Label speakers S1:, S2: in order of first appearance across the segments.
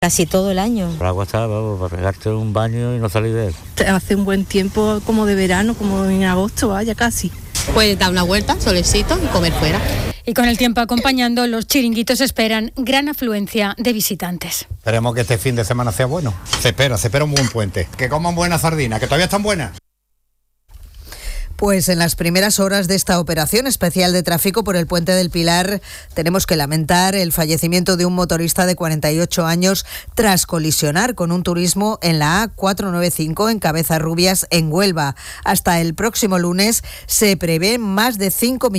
S1: Casi todo el año.
S2: El agua está, para pegarte un baño y no salir de él.
S3: Hace un buen tiempo como de verano, como en agosto, vaya casi.
S4: Puedes dar una vuelta, solecito y comer fuera.
S5: Y con el tiempo acompañando, los chiringuitos esperan gran afluencia de visitantes.
S6: Esperemos que este fin de semana sea bueno. Se espera un buen puente. Que coman buenas sardinas, que todavía están buenas.
S7: Pues en las primeras horas de esta operación especial de tráfico por el Puente del Pilar tenemos que lamentar el fallecimiento de un motorista de 48 años tras colisionar con un turismo en la A495 en Cabezarrubias, en Huelva. Hasta el próximo lunes se prevén más de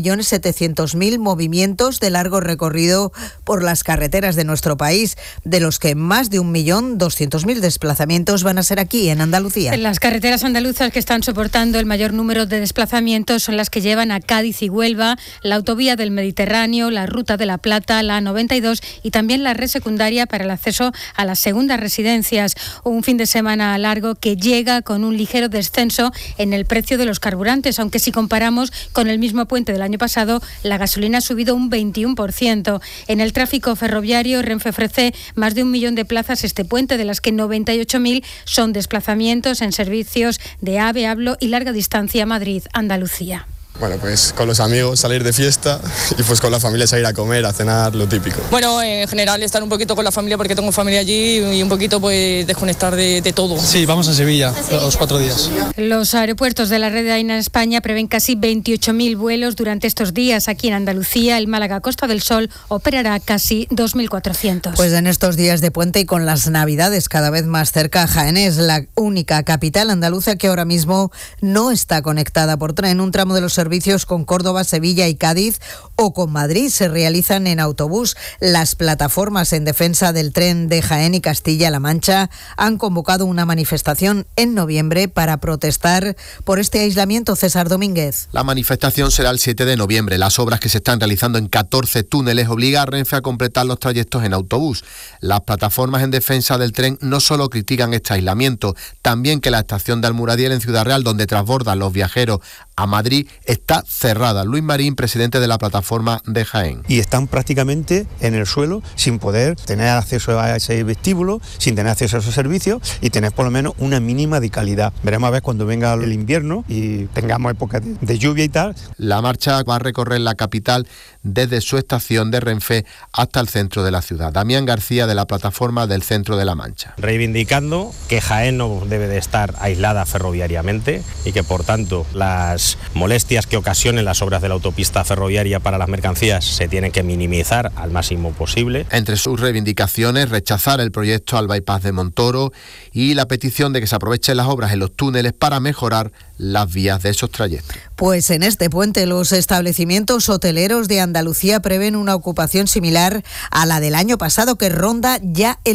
S7: 5.700.000 movimientos de largo recorrido por las carreteras de nuestro país, de los que más de 1.200.000 desplazamientos van a ser aquí, en Andalucía.
S5: Las carreteras andaluzas que están soportando el mayor número de desplazamientos son las que llevan a Cádiz y Huelva, la autovía del Mediterráneo, la ruta de la Plata, la A92 y también la red secundaria para el acceso a las segundas residencias. Un fin de semana largo que llega con un ligero descenso en el precio de los carburantes, aunque si comparamos con el mismo puente del año pasado, la gasolina ha subido un 21%. En el tráfico ferroviario, Renfe ofrece más de 1 millón de plazas este puente, de las que 98.000 son desplazamientos en servicios de AVE, Hablo y larga distancia Madrid-Andalucía.
S8: Bueno, pues con los amigos salir de fiesta y pues con la familia salir a comer, a cenar, lo típico.
S9: Bueno, en general estar un poquito con la familia porque tengo familia allí y un poquito pues desconectar de todo.
S10: Sí, vamos a Sevilla los 4 días.
S5: Los aeropuertos de la red de AENA España prevén casi 28.000 vuelos durante estos días. Aquí en Andalucía, el Málaga Costa del Sol operará casi 2.400.
S7: Pues en estos días de puente y con las Navidades cada vez más cerca, Jaén es la única capital andaluza que ahora mismo no está conectada por tren. Un tramo de los servicios con Córdoba, Sevilla y Cádiz o con Madrid se realizan en autobús. Las plataformas en defensa del tren de Jaén y Castilla-La Mancha han convocado una manifestación en noviembre para protestar por este aislamiento. César Domínguez.
S11: La manifestación será el 7 de noviembre. Las obras que se están realizando en 14 túneles obligan a Renfe a completar los trayectos en autobús. Las plataformas en defensa del tren no solo critican este aislamiento, también que la estación de Almuradiel en Ciudad Real, donde transbordan los viajeros a Madrid, está cerrada. Luis Marín, presidente de la plataforma de Jaén.
S12: Y están prácticamente en el suelo sin poder tener acceso a ese vestíbulo, sin tener acceso a esos servicios y tener por lo menos una mínima de calidad. Veremos a ver cuando venga el invierno y tengamos época de lluvia y tal.
S11: La marcha va a recorrer la capital desde su estación de Renfe hasta el centro de la ciudad. Damián García, de la plataforma del Centro de la Mancha.
S13: Reivindicando que Jaén no debe de estar aislada ferroviariamente y que por tanto las molestias que ocasionen las obras de la autopista ferroviaria para las mercancías se tienen que minimizar al máximo posible.
S11: Entre sus reivindicaciones, rechazar el proyecto al bypass de Montoro y la petición de que se aprovechen las obras en los túneles para mejorar las vías de esos trayectos.
S7: Pues en este puente los establecimientos hoteleros de Andalucía prevén una ocupación similar a la del año pasado, que ronda ya el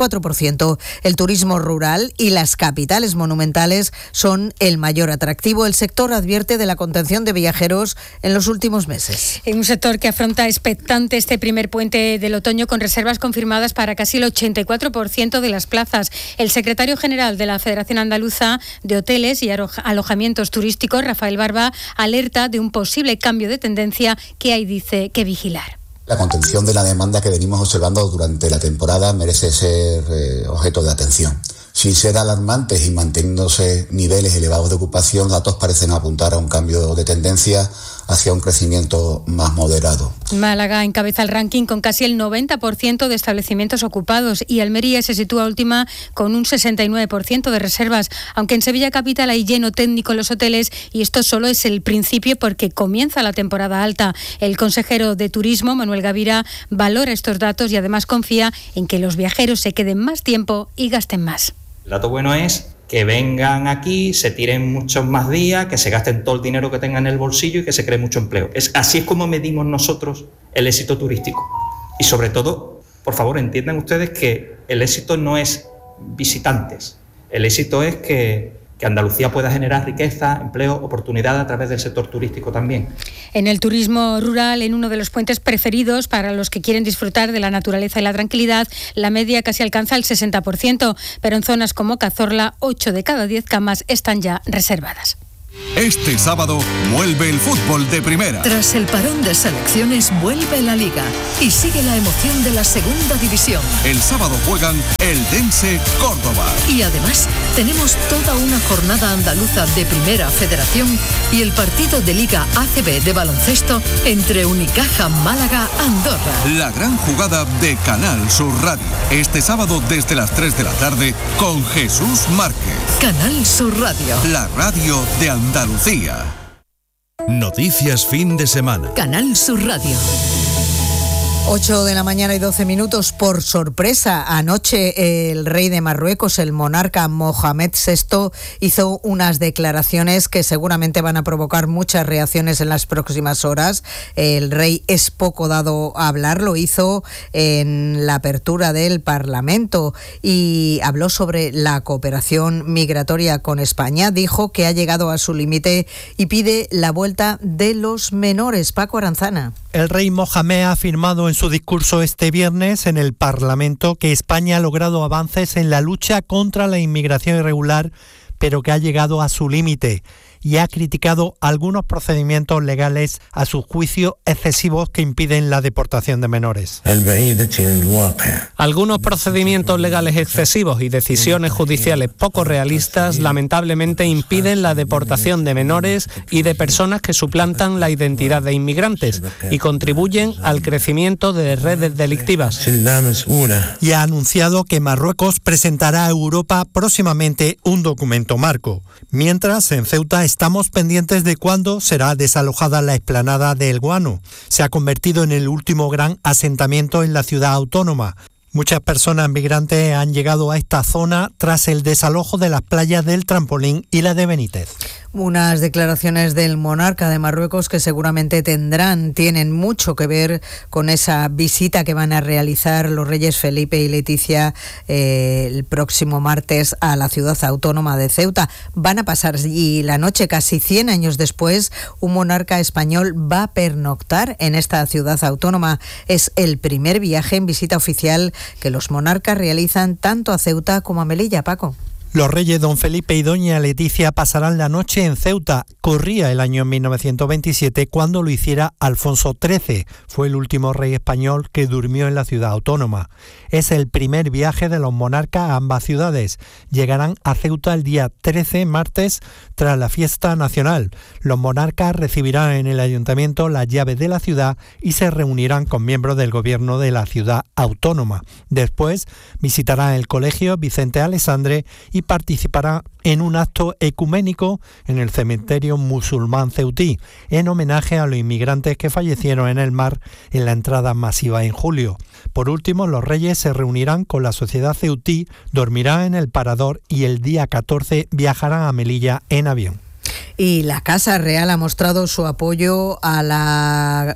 S7: 84%. El turismo rural y las capitales monumentales son el mayor atractivo. El sector advierte de la contención de viajeros en los últimos meses.
S5: En un sector que afronta expectante este primer puente del otoño, con reservas confirmadas para casi el 84% de las plazas. El secretario general de la Federación Andaluza de Hoteles y Alojamientos Turísticos, Rafael Barba, alerta de un posible cambio de tendencia que hay, dice, que vigilar.
S14: La contención de la demanda que venimos observando durante la temporada merece ser objeto de atención. Sin ser alarmantes y manteniéndose niveles elevados de ocupación, datos parecen apuntar a un cambio de tendencia hacia un crecimiento más moderado.
S5: Málaga encabeza el ranking con casi el 90% de establecimientos ocupados y Almería se sitúa última con un 69% de reservas, aunque en Sevilla capital hay lleno técnico en los hoteles y esto solo es el principio porque comienza la temporada alta. El consejero de Turismo, Manuel Gavira, valora estos datos y además confía en que los viajeros se queden más tiempo y gasten más.
S15: El dato bueno es que vengan aquí, se tiren muchos más días, que se gasten todo el dinero que tengan en el bolsillo y que se cree mucho empleo. Así es como medimos nosotros el éxito turístico. Y sobre todo, por favor, entiendan ustedes que el éxito no es visitantes. El éxito es que Andalucía pueda generar riqueza, empleo, oportunidad a través del sector turístico también.
S5: En el turismo rural, en uno de los puentes preferidos para los que quieren disfrutar de la naturaleza y la tranquilidad, la media casi alcanza el 60%, pero en zonas como Cazorla, 8 de cada 10 camas están ya reservadas.
S1: Este sábado vuelve el fútbol de primera.
S16: Tras el parón de selecciones vuelve la Liga y sigue la emoción de la segunda división.
S1: El sábado juegan Eldense Córdoba.
S16: Y además tenemos toda una jornada andaluza de Primera Federación y el partido de Liga ACB de baloncesto entre Unicaja Málaga Andorra.
S1: La gran jugada de Canal Sur Radio. Este sábado desde las 3 de la tarde con Jesús Márquez.
S16: Canal Sur Radio.
S1: La radio de Andalucía.
S17: Noticias fin de semana.
S16: Canal Sur Radio.
S7: 8 de la mañana y 12 minutos. Por sorpresa, anoche el rey de Marruecos, el monarca Mohamed VI, hizo unas declaraciones que seguramente van a provocar muchas reacciones en las próximas horas. El rey es poco dado a hablar, lo hizo en la apertura del Parlamento y habló sobre la cooperación migratoria con España. Dijo que ha llegado a su límite y pide la vuelta de los menores. Paco Aranzana.
S18: El rey Mohamed ha afirmado en su discurso este viernes en el Parlamento que España ha logrado avances en la lucha contra la inmigración irregular, pero que ha llegado a su límite, y ha criticado algunos procedimientos legales a su juicio excesivos que impiden la deportación de menores.
S19: Algunos procedimientos legales excesivos y decisiones judiciales poco realistas lamentablemente impiden la deportación de menores y de personas que suplantan la identidad de inmigrantes y contribuyen al crecimiento de redes delictivas.
S18: Y ha anunciado que Marruecos presentará a Europa próximamente un documento marco. Mientras, en Ceuta estamos pendientes de cuándo será desalojada la explanada de El Guano. Se ha convertido en el último gran asentamiento en la ciudad autónoma. Muchas personas migrantes han llegado a esta zona tras el desalojo de las playas del Trampolín y la de Benítez.
S7: Unas declaraciones del monarca de Marruecos que seguramente tienen mucho que ver con esa visita que van a realizar los reyes Felipe y Leticia el próximo martes a la ciudad autónoma de Ceuta. Van a pasar allí la noche, casi 100 años después, un monarca español va a pernoctar en esta ciudad autónoma. Es el primer viaje en visita oficial que los monarcas realizan tanto a Ceuta como a Melilla, Paco.
S18: Los reyes don Felipe y doña Leticia pasarán la noche en Ceuta. Corría el año 1927 cuando lo hiciera Alfonso XIII. Fue el último rey español que durmió en la ciudad autónoma. Es el primer viaje de los monarcas a ambas ciudades. Llegarán a Ceuta el día 13, martes, tras la fiesta nacional. Los monarcas recibirán en el ayuntamiento las llaves de la ciudad y se reunirán con miembros del gobierno de la ciudad autónoma. Después visitarán el colegio Vicente Alessandre y participará en un acto ecuménico en el cementerio musulmán ceutí, en homenaje a los inmigrantes que fallecieron en el mar en la entrada masiva en julio. Por último, los reyes se reunirán con la sociedad ceutí, dormirán en el Parador y el día 14 viajarán a Melilla en avión.
S7: Y la Casa Real ha mostrado su apoyo a la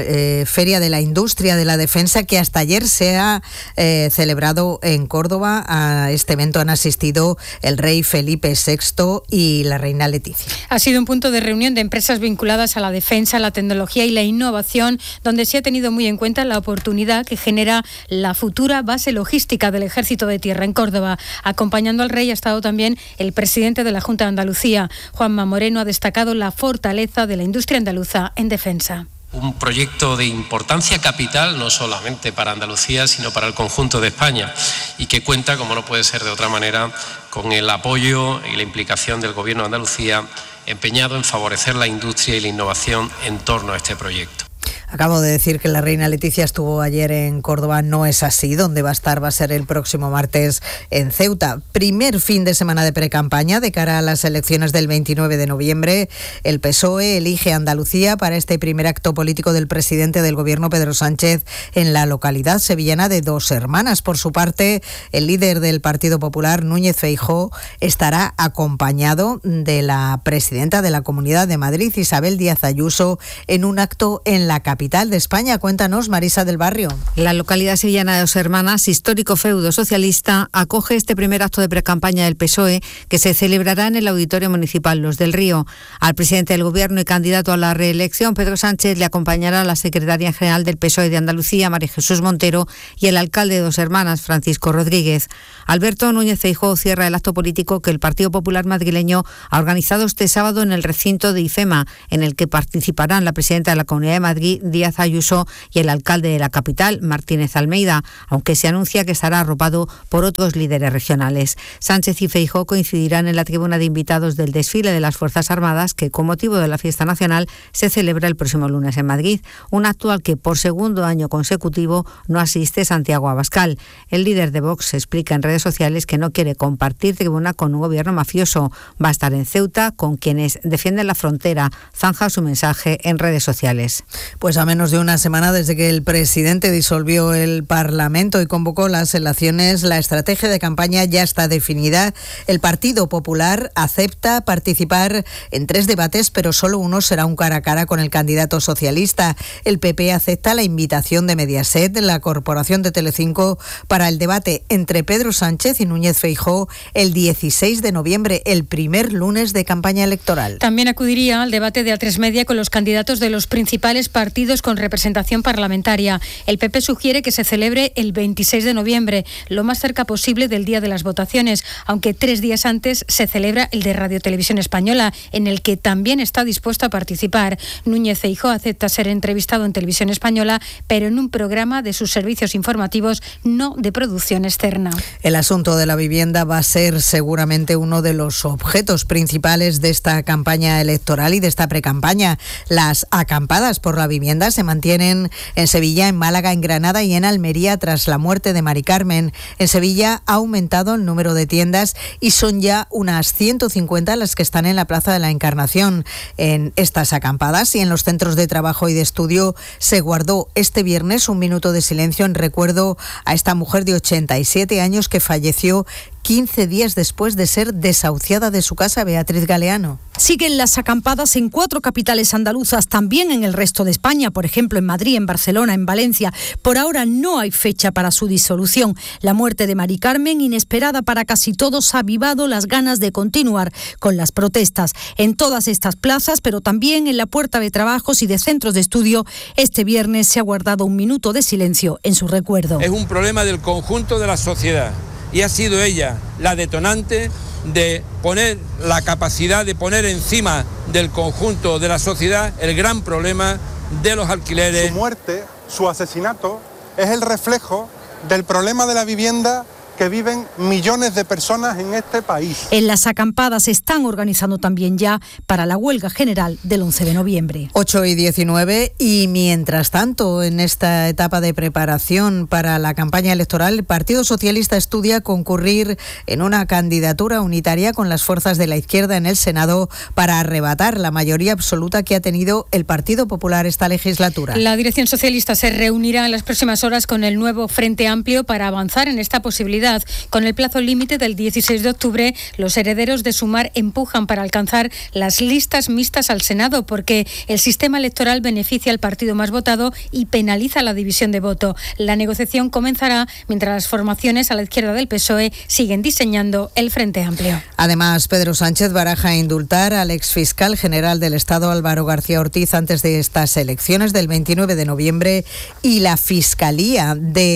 S7: Feria de la Industria de la Defensa que hasta ayer se ha celebrado en Córdoba. A este evento han asistido el rey Felipe VI y la reina Leticia.
S5: Ha sido un punto de reunión de empresas vinculadas a la defensa, la tecnología y la innovación, donde se ha tenido muy en cuenta la oportunidad que genera la futura base logística del Ejército de Tierra en Córdoba. Acompañando al rey ha estado también el presidente de la Junta de Andalucía, Juanma Moreno, ha destacado la fortaleza de la industria andaluza en defensa.
S20: Un proyecto de importancia capital, no solamente para Andalucía, sino para el conjunto de España, y que cuenta, como no puede ser de otra manera, con el apoyo y la implicación del Gobierno de Andalucía, empeñado en favorecer la industria y la innovación en torno a este proyecto.
S7: Acabo de decir que la reina Leticia estuvo ayer en Córdoba, no es así. Donde va a estar va a ser el próximo martes en Ceuta. Primer fin de semana de precampaña de cara a las elecciones del 29 de noviembre. El PSOE elige Andalucía para este primer acto político del presidente del Gobierno, Pedro Sánchez, en la localidad sevillana de Dos Hermanas. Por su parte, el líder del Partido Popular, Núñez Feijóo, estará acompañado de la presidenta de la Comunidad de Madrid, Isabel Díaz Ayuso, en un acto en la capital capital de España. Cuéntanos, Marisa del Barrio.
S17: La localidad sevillana de Dos Hermanas, histórico feudo socialista, acoge este primer acto de precampaña del PSOE que se celebrará en el Auditorio Municipal Los del Río. Al presidente del Gobierno y candidato a la reelección, Pedro Sánchez, le acompañará la secretaria general del PSOE de Andalucía, María Jesús Montero, y el alcalde de Dos Hermanas, Francisco Rodríguez. Alberto Núñez Feijóo cierra el acto político que el Partido Popular madrileño ha organizado este sábado en el recinto de IFEMA, en el que participarán la presidenta de la Comunidad de Madrid, Díaz Ayuso, y el alcalde de la capital, Martínez Almeida, aunque se anuncia que estará arropado por otros líderes regionales. Sánchez y Feijóo coincidirán en la tribuna de invitados del desfile de las Fuerzas Armadas, que con motivo de la fiesta nacional se celebra el próximo lunes en Madrid, un acto al que por segundo año consecutivo no asiste Santiago Abascal. El líder de Vox explica en redes sociales que no quiere compartir tribuna con un gobierno mafioso. Va a estar en Ceuta con quienes defienden la frontera. Zanja su mensaje en redes sociales.
S7: Pues a menos de una semana desde que el presidente disolvió el Parlamento y convocó las elecciones, la estrategia de campaña ya está definida. El Partido Popular acepta participar en 3 debates, pero solo uno será un cara a cara con el candidato socialista. El PP acepta la invitación de Mediaset, la corporación de Telecinco, para el debate entre Pedro Sánchez y Núñez Feijóo el 16 de noviembre, el primer lunes de campaña electoral.
S5: También acudiría al debate de A3 Media con los candidatos de los principales partidos con representación parlamentaria. El PP sugiere que se celebre el 26 de noviembre, lo más cerca posible del día de las votaciones, aunque 3 días antes se celebra el de Radio Televisión Española, en el que también está dispuesto a participar. Núñez Feijóo acepta ser entrevistado en Televisión Española, pero en un programa de sus servicios informativos, no de producción externa.
S7: El asunto de la vivienda va a ser seguramente uno de los objetos principales de esta campaña electoral y de esta precampaña. Las acampadas por la vivienda se mantienen en Sevilla, en Málaga, en Granada y en Almería tras la muerte de Mari Carmen. En Sevilla ha aumentado el número de tiendas y son ya unas 150 las que están en la Plaza de la Encarnación. En estas acampadas y en los centros de trabajo y de estudio se guardó este viernes un minuto de silencio en recuerdo a esta mujer de 87 años que falleció 15 días después de ser desahuciada de su casa. Beatriz Galeano.
S21: Siguen las acampadas en 4 capitales andaluzas, también en el resto de España, por ejemplo en Madrid, en Barcelona, en Valencia. Por ahora no hay fecha para su disolución. La muerte de Mari Carmen, inesperada para casi todos, ha avivado las ganas de continuar con las protestas. En todas estas plazas, pero también en la Puerta de Trabajos y de centros de estudio, este viernes se ha guardado un minuto de silencio en su recuerdo.
S22: Es un problema del conjunto de la sociedad y ha sido ella la detonante de poner la capacidad de poner encima del conjunto de la sociedad el gran problema de los alquileres.
S23: Su muerte, su asesinato, es el reflejo del problema de la vivienda que viven millones de personas en este país.
S21: En las acampadas se están organizando también ya para la huelga general del 11 de noviembre.
S7: 8:19 y mientras tanto, en esta etapa de preparación para la campaña electoral, el Partido Socialista estudia concurrir en una candidatura unitaria con las fuerzas de la izquierda en el Senado para arrebatar la mayoría absoluta que ha tenido el Partido Popular esta legislatura.
S5: La dirección socialista se reunirá en las próximas horas con el nuevo Frente Amplio para avanzar en esta posibilidad. Con el plazo límite del 16 de octubre, los herederos de Sumar empujan para alcanzar las listas mixtas al Senado, porque el sistema electoral beneficia al partido más votado y penaliza la división de voto. La negociación comenzará mientras las formaciones a la izquierda del PSOE siguen diseñando el Frente Amplio.
S7: Además, Pedro Sánchez baraja indultar al exfiscal general del Estado, Álvaro García Ortiz, antes de estas elecciones del 29 de noviembre, y la Fiscalía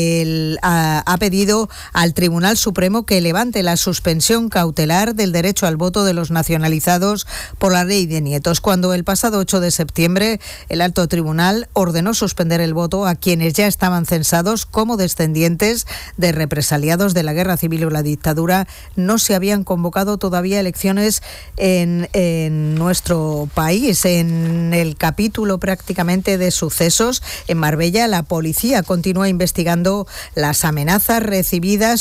S7: ha pedido al Tribunal Supremo que levante la suspensión cautelar del derecho al voto de los nacionalizados por la ley de nietos, cuando el pasado 8 de septiembre el alto tribunal ordenó suspender el voto a quienes ya estaban censados como descendientes de represaliados de la guerra civil o la dictadura. No se habían convocado todavía elecciones en nuestro país. En el capítulo prácticamente de sucesos en Marbella, la policía continúa investigando las amenazas recibidas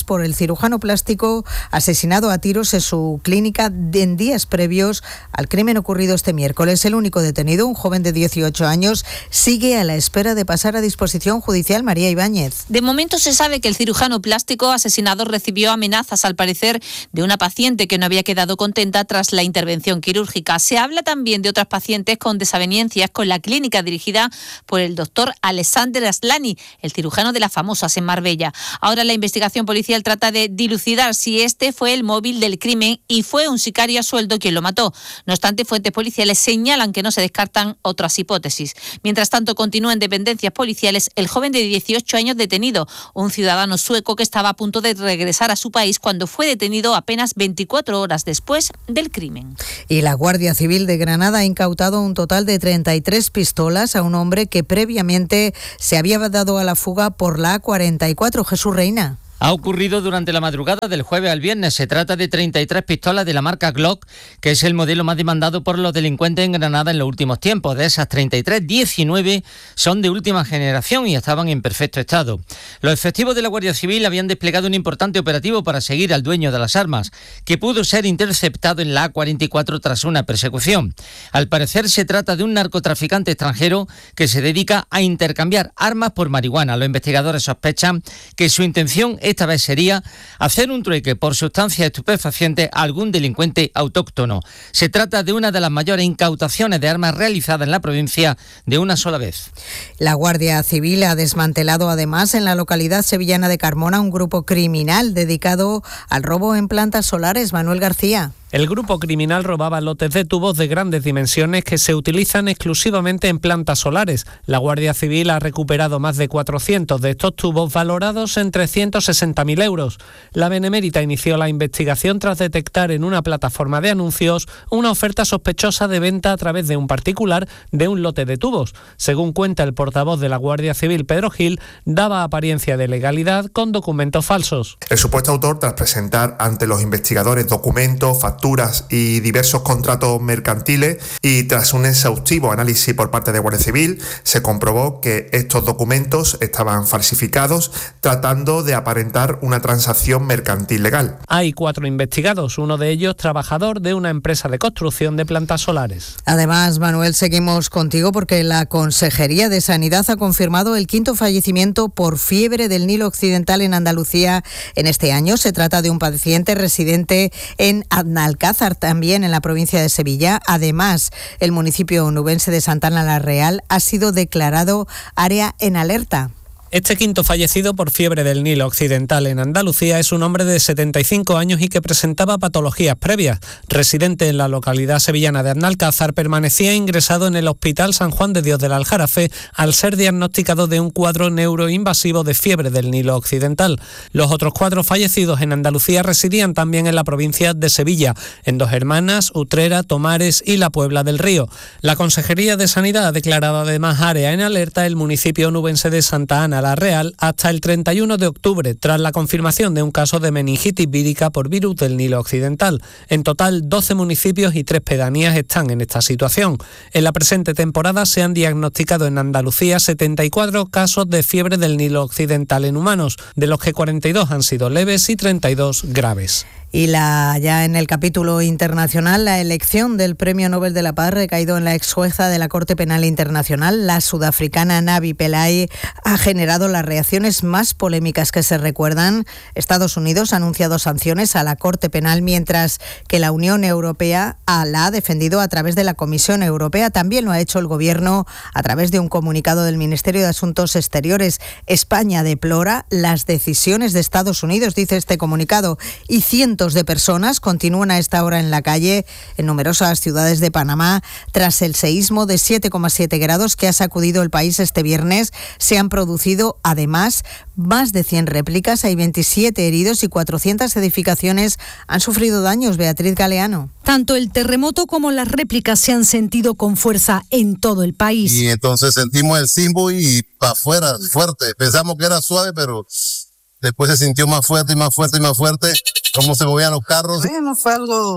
S7: por el cirujano plástico asesinado a tiros en su clínica en días previos al crimen ocurrido este miércoles. El único detenido, un joven de 18 años, sigue a la espera de pasar a disposición judicial. María Ibáñez.
S2: De momento se sabe que el cirujano plástico asesinado recibió amenazas, al parecer, de una paciente que no había quedado contenta tras la intervención quirúrgica. Se habla también de otras pacientes con desavenencias con la clínica dirigida por el doctor Alexander Aslani, el cirujano de las famosas en Marbella. Ahora la investigación policial trata de dilucidar si este fue el móvil del crimen y fue un sicario a sueldo quien lo mató. No obstante, fuentes policiales señalan que no se descartan otras hipótesis. Mientras tanto, continúa en dependencias policiales el joven de 18 años detenido, un ciudadano sueco que estaba a punto de regresar a su país cuando fue detenido apenas 24 horas después del crimen.
S7: Y la Guardia Civil de Granada ha incautado un total de 33 pistolas a un hombre que previamente se había dado a la fuga por la A44. Jesús Reina.
S3: Ha ocurrido durante la madrugada del jueves al viernes. Se trata de 33 pistolas de la marca Glock, que es el modelo más demandado por los delincuentes en Granada en los últimos tiempos. De esas 33, 19 son de última generación y estaban en perfecto estado. Los efectivos de la Guardia Civil habían desplegado un importante operativo para seguir al dueño de las armas, que pudo ser interceptado en la A44 tras una persecución. Al parecer se trata de un narcotraficante extranjero que se dedica a intercambiar armas por marihuana. Los investigadores sospechan que su intención esta vez sería hacer un trueque por sustancias estupefacientes a algún delincuente autóctono. Se trata de una de las mayores incautaciones de armas realizadas en la provincia de una sola vez.
S7: La Guardia Civil ha desmantelado además en la localidad sevillana de Carmona un grupo criminal dedicado al robo en plantas solares. Manuel García.
S19: El grupo criminal robaba lotes de tubos de grandes dimensiones que se utilizan exclusivamente en plantas solares. La Guardia Civil ha recuperado más de 400 de estos tubos valorados en 360.000 euros. La Benemérita inició la investigación tras detectar en una plataforma de anuncios una oferta sospechosa de venta a través de un particular de un lote de tubos. Según cuenta el portavoz de la Guardia Civil, Pedro Gil, daba apariencia de legalidad con documentos falsos.
S4: El supuesto autor, tras presentar ante los investigadores documentos, facturas y diversos contratos mercantiles, y tras un exhaustivo análisis por parte de Guardia Civil, se comprobó que estos documentos estaban falsificados, tratando de aparentar una transacción mercantil legal.
S19: Hay 4 investigados, uno de ellos trabajador de una empresa de construcción de plantas solares.
S7: Además, Manuel, seguimos contigo porque la Consejería de Sanidad ha confirmado el 5º fallecimiento por fiebre del Nilo Occidental en Andalucía en este año. Se trata de un paciente residente en Alcázar, también en la provincia de Sevilla. Además, el municipio onubense de Santana la Real ha sido declarado área en alerta.
S19: Este 5º fallecido por fiebre del Nilo Occidental en Andalucía es un hombre de 75 años y que presentaba patologías previas. Residente en la localidad sevillana de Alcázar, permanecía ingresado en el Hospital San Juan de Dios del Aljarafe al ser diagnosticado de un cuadro neuroinvasivo de fiebre del Nilo Occidental. Los otros 4 fallecidos en Andalucía residían también en la provincia de Sevilla, en Dos Hermanas, Utrera, Tomares y la Puebla del Río. La Consejería de Sanidad ha declarado además área en alerta el municipio onubense de Santa Ana la Real hasta el 31 de octubre, tras la confirmación de un caso de meningitis vírica por virus del Nilo Occidental. En total, 12 municipios y 3 pedanías están en esta situación. En la presente temporada se han diagnosticado en Andalucía 74 casos de fiebre del Nilo Occidental en humanos, de los que 42 han sido leves y 32 graves.
S7: Y ya en el capítulo internacional, la elección del Premio Nobel de la Paz recaído en la ex jueza de la Corte Penal Internacional, la sudafricana Navi Pillay, ha generado las reacciones más polémicas que se recuerdan. Estados Unidos ha anunciado sanciones a la Corte Penal, mientras que la Unión Europea la ha defendido a través de la Comisión Europea. También lo ha hecho el Gobierno a través de un comunicado del Ministerio de Asuntos Exteriores. España deplora las decisiones de Estados Unidos, dice este comunicado, y cientos de personas continúan a esta hora en la calle en numerosas ciudades de Panamá tras el seísmo de 7,7 grados que ha sacudido el país este viernes. Se han producido además más de 100 réplicas, hay 27 heridos y 400 edificaciones han sufrido daños. Beatriz Galeano.
S21: Tanto el terremoto como las réplicas se han sentido con fuerza en todo el país.
S24: Y entonces sentimos el sismo y para afuera, fuerte. Pensamos que era suave, pero después se sintió más fuerte y más fuerte y más fuerte. Cómo se movían los carros.
S25: Bueno, fue algo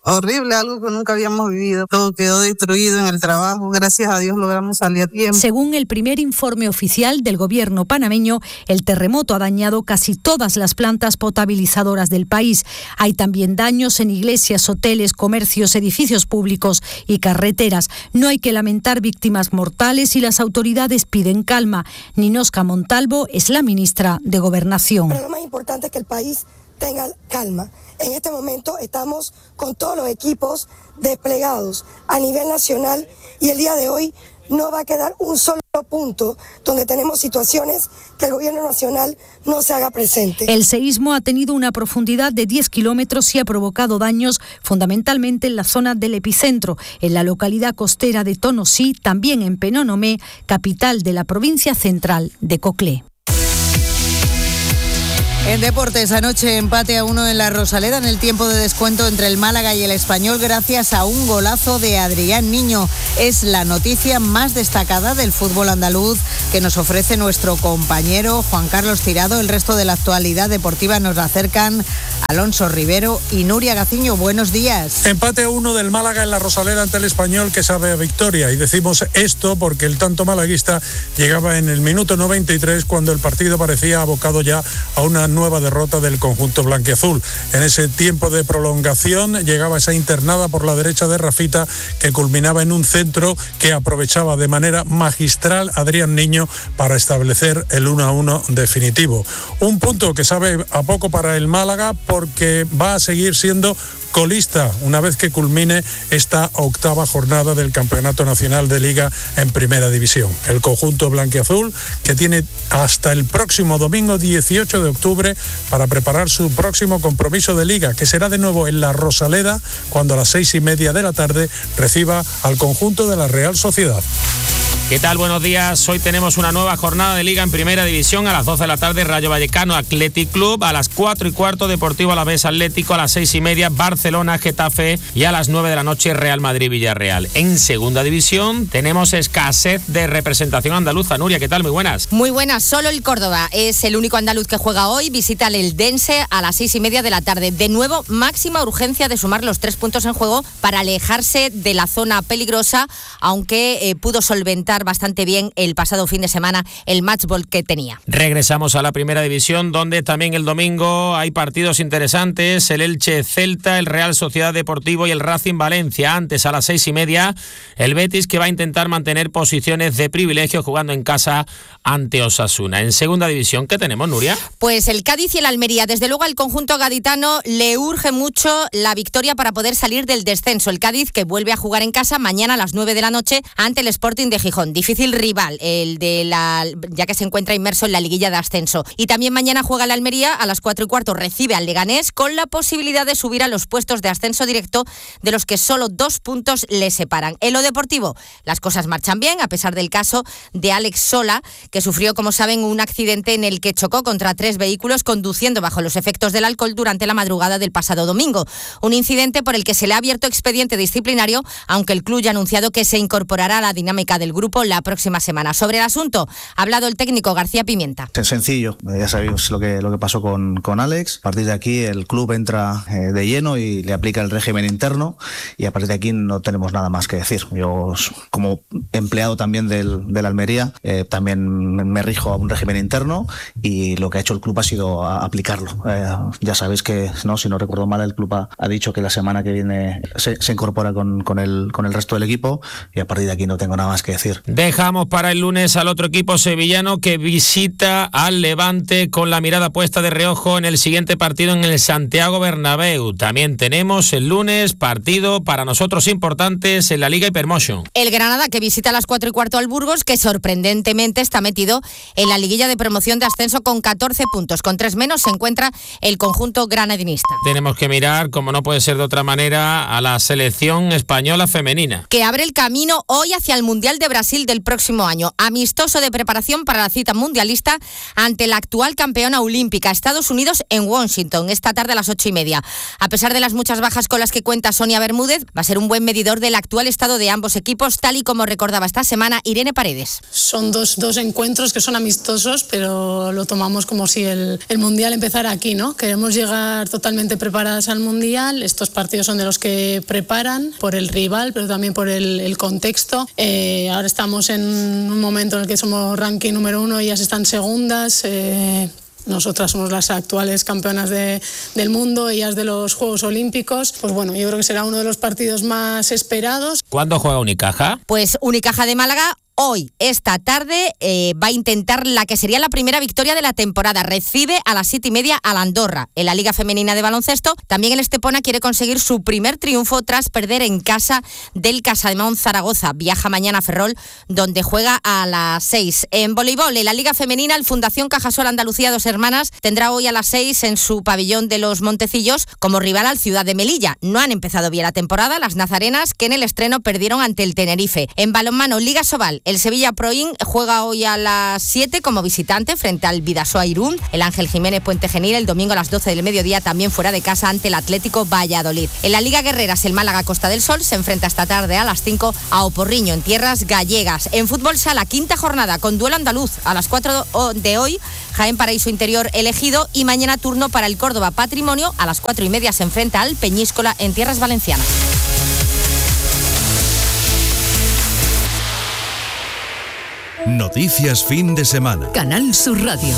S6: horrible, algo que nunca habíamos vivido. Todo quedó destruido en el trabajo. Gracias a Dios logramos salir a tiempo.
S21: Según el primer informe oficial del gobierno panameño, el terremoto ha dañado casi todas las plantas potabilizadoras del país. Hay también daños en iglesias, hoteles, comercios, edificios públicos y carreteras. No hay que lamentar víctimas mortales y las autoridades piden calma. Ninosca Montalvo es la ministra de Gobernación.
S8: Pero lo más importante es que el país tenga calma. En este momento estamos con todos los equipos desplegados a nivel nacional y el día de hoy no va a quedar un solo punto donde tenemos situaciones que el gobierno nacional no se haga presente.
S21: El seísmo ha tenido una profundidad de 10 kilómetros y ha provocado daños fundamentalmente en la zona del epicentro, en la localidad costera de Tonosí, también en Penonomé, capital de la provincia central de Coclé.
S7: En deportes, anoche empate a 1 en la Rosaleda en el tiempo de descuento entre el Málaga y el Español gracias a un golazo de Adrián Niño. Es la noticia más destacada del fútbol andaluz que nos ofrece nuestro compañero Juan Carlos Tirado. El resto de la actualidad deportiva nos la acercan Alonso Rivero y Nuria Gaciño. Buenos días.
S9: Empate a 1 del Málaga en la Rosaleda ante el Español, que sabe a victoria. Y decimos esto porque el tanto malaguista llegaba en el minuto 93 cuando el partido parecía abocado ya a una nueva derrota del conjunto blanquiazul. En ese tiempo de prolongación llegaba esa internada por la derecha de Rafita que culminaba en un centro que aprovechaba de manera magistral Adrián Niño para establecer el 1-1 definitivo. Un punto que sabe a poco para el Málaga porque va a seguir siendo colista una vez que culmine esta octava jornada del Campeonato Nacional de Liga en Primera División. El conjunto blanquiazul que tiene hasta el próximo domingo 18 de octubre para preparar su próximo compromiso de Liga, que será de nuevo en la Rosaleda cuando a las 6:30 de la tarde reciba al conjunto de la Real Sociedad.
S13: ¿Qué tal? Buenos días. Hoy tenemos una nueva jornada de Liga en Primera División. A las 12 de la tarde, Rayo Vallecano Athletic Club. A las 4:15, Deportivo Alavés Atlético. A las 6:30, Barcelona Getafe. Y a las 9 de la noche, Real Madrid Villarreal. En Segunda División tenemos escasez de representación andaluza. Nuria, ¿qué tal? Muy buenas.
S10: Muy buenas. Solo el Córdoba es el único andaluz que juega hoy. Visita al Eldense a las 6:30 de la tarde. De nuevo, máxima urgencia de sumar los 3 puntos en juego para alejarse de la zona peligrosa, aunque pudo solventar bastante bien el pasado fin de semana el matchball que tenía.
S13: Regresamos a la Primera División, donde también el domingo hay partidos interesantes: el Elche Celta, el Real Sociedad Deportivo y el Racing Valencia. Antes, a las 6:30, el Betis, que va a intentar mantener posiciones de privilegio jugando en casa ante Osasuna. En Segunda División, ¿qué tenemos, Nuria?
S10: Pues el Cádiz y el Almería. Desde luego al conjunto gaditano le urge mucho la victoria para poder salir del descenso. El Cádiz, que vuelve a jugar en casa mañana a las 9 de la noche ante el Sporting de Gijón. Difícil rival, ya que se encuentra inmerso en la liguilla de ascenso. Y también mañana juega el Almería a las 4:15, recibe al Leganés con la posibilidad de subir a los puestos de ascenso directo, de los que solo 2 puntos le separan. En lo deportivo, las cosas marchan bien, a pesar del caso de Alex Sola, que sufrió, como saben, un accidente en el que chocó contra 3 vehículos conduciendo bajo los efectos del alcohol durante la madrugada del pasado domingo. Un incidente por el que se le ha abierto expediente disciplinario, aunque el club ya ha anunciado que se incorporará a la dinámica del grupo la próxima semana. Sobre el asunto ha hablado el técnico García Pimienta.
S25: Es sencillo, ya sabéis lo que pasó con Alex. A partir de aquí el club entra de lleno y le aplica el régimen interno, y a partir de aquí no tenemos nada más que decir. Yo, como empleado también del Almería, también me rijo a un régimen interno, y lo que ha hecho el club ha sido aplicarlo. Ya sabéis que, si no recuerdo mal, el club ha dicho que la semana que viene se incorpora con el resto del equipo, y a partir de aquí no tengo nada más que decir.
S13: Dejamos para el lunes al otro equipo sevillano que visita al Levante con la mirada puesta de reojo en el siguiente partido en el Santiago Bernabéu. También tenemos el lunes partido para nosotros importantes en la Liga Hypermotion.
S10: El Granada, que visita a las 4:15 al Burgos, que sorprendentemente está metido en la liguilla de promoción de ascenso con 14 puntos. Con 3 menos se encuentra el conjunto granadinista.
S13: Tenemos que mirar, como no puede ser de otra manera, a la selección española femenina,
S10: que abre el camino hoy hacia el Mundial de Brasil Brasil del próximo año. Amistoso de preparación para la cita mundialista ante la actual campeona olímpica, Estados Unidos, en Washington, esta tarde a las 8:30. A pesar de las muchas bajas con las que cuenta Sonia Bermúdez, va a ser un buen medidor del actual estado de ambos equipos, tal y como recordaba esta semana Irene Paredes.
S1: Son dos encuentros que son amistosos, pero lo tomamos como si el Mundial empezara aquí, ¿no? Queremos llegar totalmente preparadas al Mundial. Estos partidos son de los que preparan por el rival, pero también por el contexto. Ahora estamos en un momento en el que somos ranking número 1 y ellas están segundas. Nosotras somos las actuales campeonas del mundo, ellas de los Juegos Olímpicos. Pues bueno, yo creo que será uno de los partidos más esperados.
S11: ¿Cuándo juega Unicaja?
S10: Pues Unicaja de Málaga hoy, esta tarde, va a intentar la que sería la primera victoria de la temporada. Recibe a las 7:30 al Andorra. En la Liga Femenina de Baloncesto, también el Estepona quiere conseguir su primer triunfo tras perder en casa del Casademont Zaragoza. Viaja mañana a Ferrol, donde juega a las 6. En voleibol, en la Liga Femenina, el Fundación Cajasol Andalucía Dos Hermanas tendrá hoy a las 6 en su pabellón de los Montecillos como rival al Ciudad de Melilla. No han empezado bien la temporada las nazarenas, que en el estreno perdieron ante el Tenerife. En balonmano, Liga Sobal, el Sevilla Proin juega hoy a las 7 como visitante frente al Bidasoa Irún. El Ángel Jiménez Puente Genil el domingo a las 12 del mediodía también fuera de casa ante el Atlético Valladolid. En la Liga Guerreras, el Málaga Costa del Sol se enfrenta esta tarde a las 5 a Oporriño en tierras gallegas. En fútbol sala, quinta jornada con duelo andaluz a las 4 de hoy. Jaén Paraíso Interior elegido y mañana turno para el Córdoba Patrimonio. A las 4:30 se enfrenta al Peñíscola en tierras valencianas.
S12: Noticias fin de semana.
S16: Canal Sur Radio.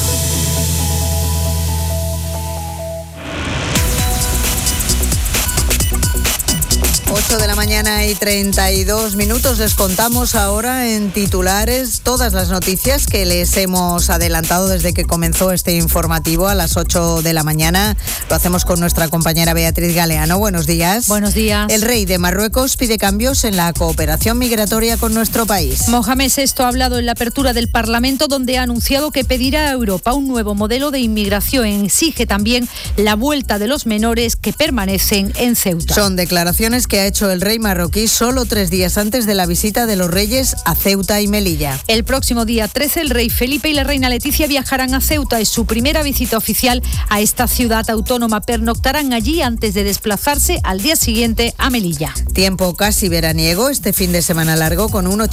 S7: 8 de la mañana y 32 minutos. Les contamos ahora en titulares todas las noticias que les hemos adelantado desde que comenzó este informativo a las 8 de la mañana. Lo hacemos con nuestra compañera Beatriz Galeano. Buenos días.
S21: Buenos días.
S7: El rey de Marruecos pide cambios en la cooperación migratoria con nuestro país.
S21: Mohamed VI ha hablado en la apertura del Parlamento, donde ha anunciado que pedirá a Europa un nuevo modelo de inmigración. Exige también la vuelta de los menores que permanecen en Ceuta.
S7: Son declaraciones que ha hecho el rey marroquí solo 3 días antes de la visita de los reyes a Ceuta y Melilla.
S21: El próximo día 13 el rey Felipe y la reina Leticia viajarán a Ceuta. Es su primera visita oficial a esta ciudad autónoma. Pernoctarán allí antes de desplazarse al día siguiente a Melilla.
S7: Tiempo casi veraniego este fin de semana largo con un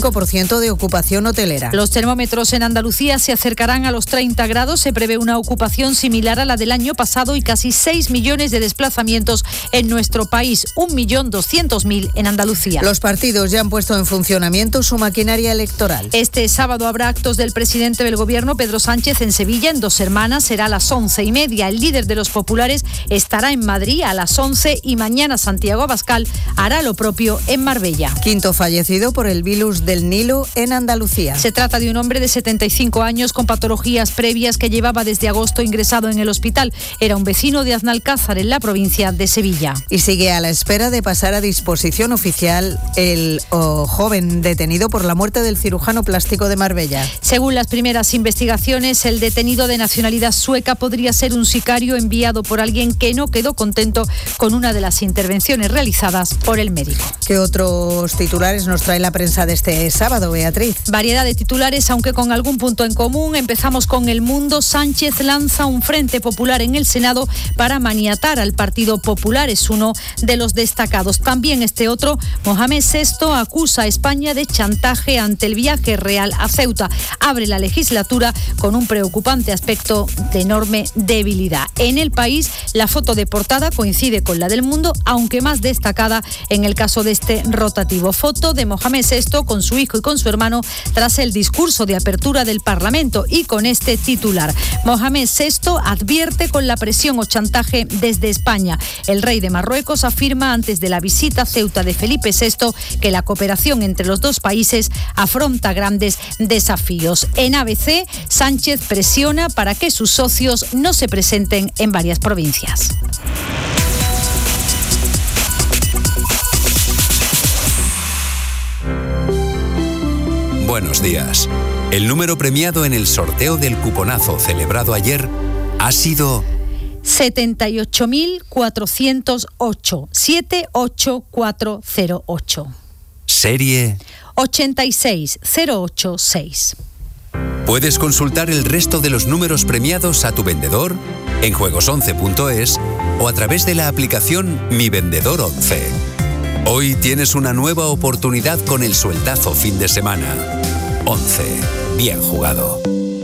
S7: 85% de ocupación hotelera.
S21: Los termómetros en Andalucía se acercarán a los 30 grados. Se prevé una ocupación similar a la del año pasado y casi 6 millones de desplazamientos en nuestro país. 1.200.000 en Andalucía.
S7: Los partidos ya han puesto en funcionamiento su maquinaria electoral.
S21: Este sábado habrá actos del presidente del Gobierno, Pedro Sánchez, en Sevilla. En Dos Hermanas será a las 11:30. El líder de los populares estará en Madrid a las 11 y mañana Santiago Abascal hará lo propio en Marbella.
S7: Quinto fallecido por el virus del Nilo en Andalucía.
S21: Se trata de un hombre de 75 años con patologías previas que llevaba desde agosto ingresado en el hospital. Era un vecino de Aznalcázar, en la provincia de Sevilla.
S7: Y sigue a la espera de pasar a disposición oficial el joven detenido por la muerte del cirujano plástico de Marbella.
S21: Según las primeras investigaciones, el detenido de nacionalidad sueca podría ser un sicario enviado por alguien que no quedó contento con una de las intervenciones realizadas por el médico.
S7: ¿Qué otros titulares nos trae la prensa de este sábado, Beatriz?
S21: Variedad de titulares, aunque con algún punto en común. Empezamos con El Mundo. Sánchez lanza un frente popular en el Senado para maniatar al Partido Popular. Es uno de los destacados. También este otro, Mohamed VI acusa a España de chantaje ante el viaje real a Ceuta. Abre la legislatura con un preocupante aspecto de enorme debilidad. En El País, la foto de portada coincide con la del Mundo, aunque más destacada en el caso de este rotativo. Foto de Mohamed VI con su hijo y con su hermano tras el discurso de apertura del Parlamento y con este titular. Mohamed VI advierte con la presión o chantaje desde España. El rey de Marruecos afirma antes de la visita a Ceuta de Felipe VI que la cooperación entre los dos países afronta grandes desafíos. En ABC, Sánchez presiona para que sus socios no se presenten en varias provincias.
S14: Buenos días. El número premiado en el sorteo del cuponazo celebrado ayer ha sido
S21: 78.408. 78408.
S14: Serie
S21: 86 086.
S14: Puedes consultar el resto de los números premiados a tu vendedor en juegos11.es o a través de la aplicación Mi Vendedor 11. Hoy tienes una nueva oportunidad con el sueldazo fin de semana. 11. Bien jugado.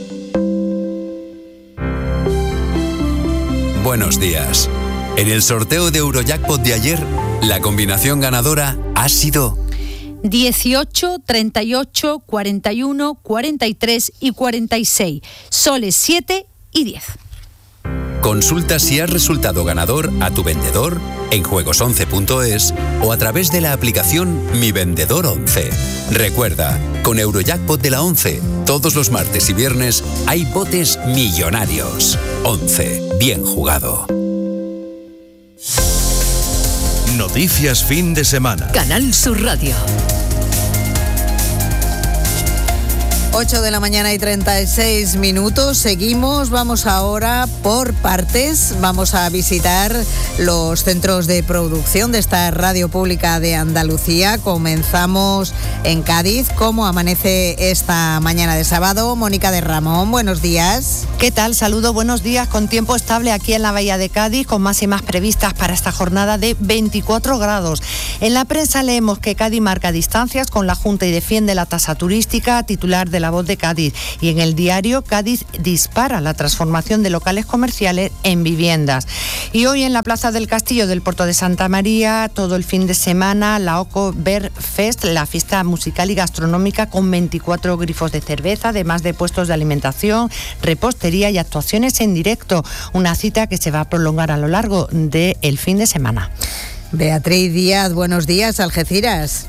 S14: Buenos días. En el sorteo de Eurojackpot de ayer, la combinación ganadora ha sido
S21: 18, 38, 41, 43 y 46. Soles 7 y 10.
S14: Consulta si has resultado ganador a tu vendedor en juegos11.es o a través de la aplicación Mi Vendedor 11. Recuerda, con Eurojackpot de la 11, todos los martes y viernes hay botes millonarios. 11. Bien jugado.
S11: Noticias fin de semana.
S16: Canal Sur Radio.
S7: 8 de la mañana y 36 minutos. Seguimos, vamos ahora por partes. Vamos a visitar los centros de producción de esta radio pública de Andalucía. Comenzamos en Cádiz. ¿Cómo amanece esta mañana de sábado? Mónica de Ramón, buenos días.
S12: ¿Qué tal? Saludo, buenos días. Con tiempo estable aquí en la Bahía de Cádiz, con máximas previstas para esta jornada de 24 grados. En la prensa leemos que Cádiz marca distancias con la Junta y defiende la tasa turística, titular de La Voz de Cádiz. Y en el diario, Cádiz dispara la transformación de locales comerciales en viviendas. Y hoy en la Plaza del Castillo del Puerto de Santa María, todo el fin de semana, la Oktoberfest, la fiesta musical y gastronómica con 24 grifos de cerveza, además de puestos de alimentación, repostería y actuaciones en directo. Una cita que se va a prolongar a lo largo del fin de semana.
S7: Beatriz Díaz, buenos días, Algeciras.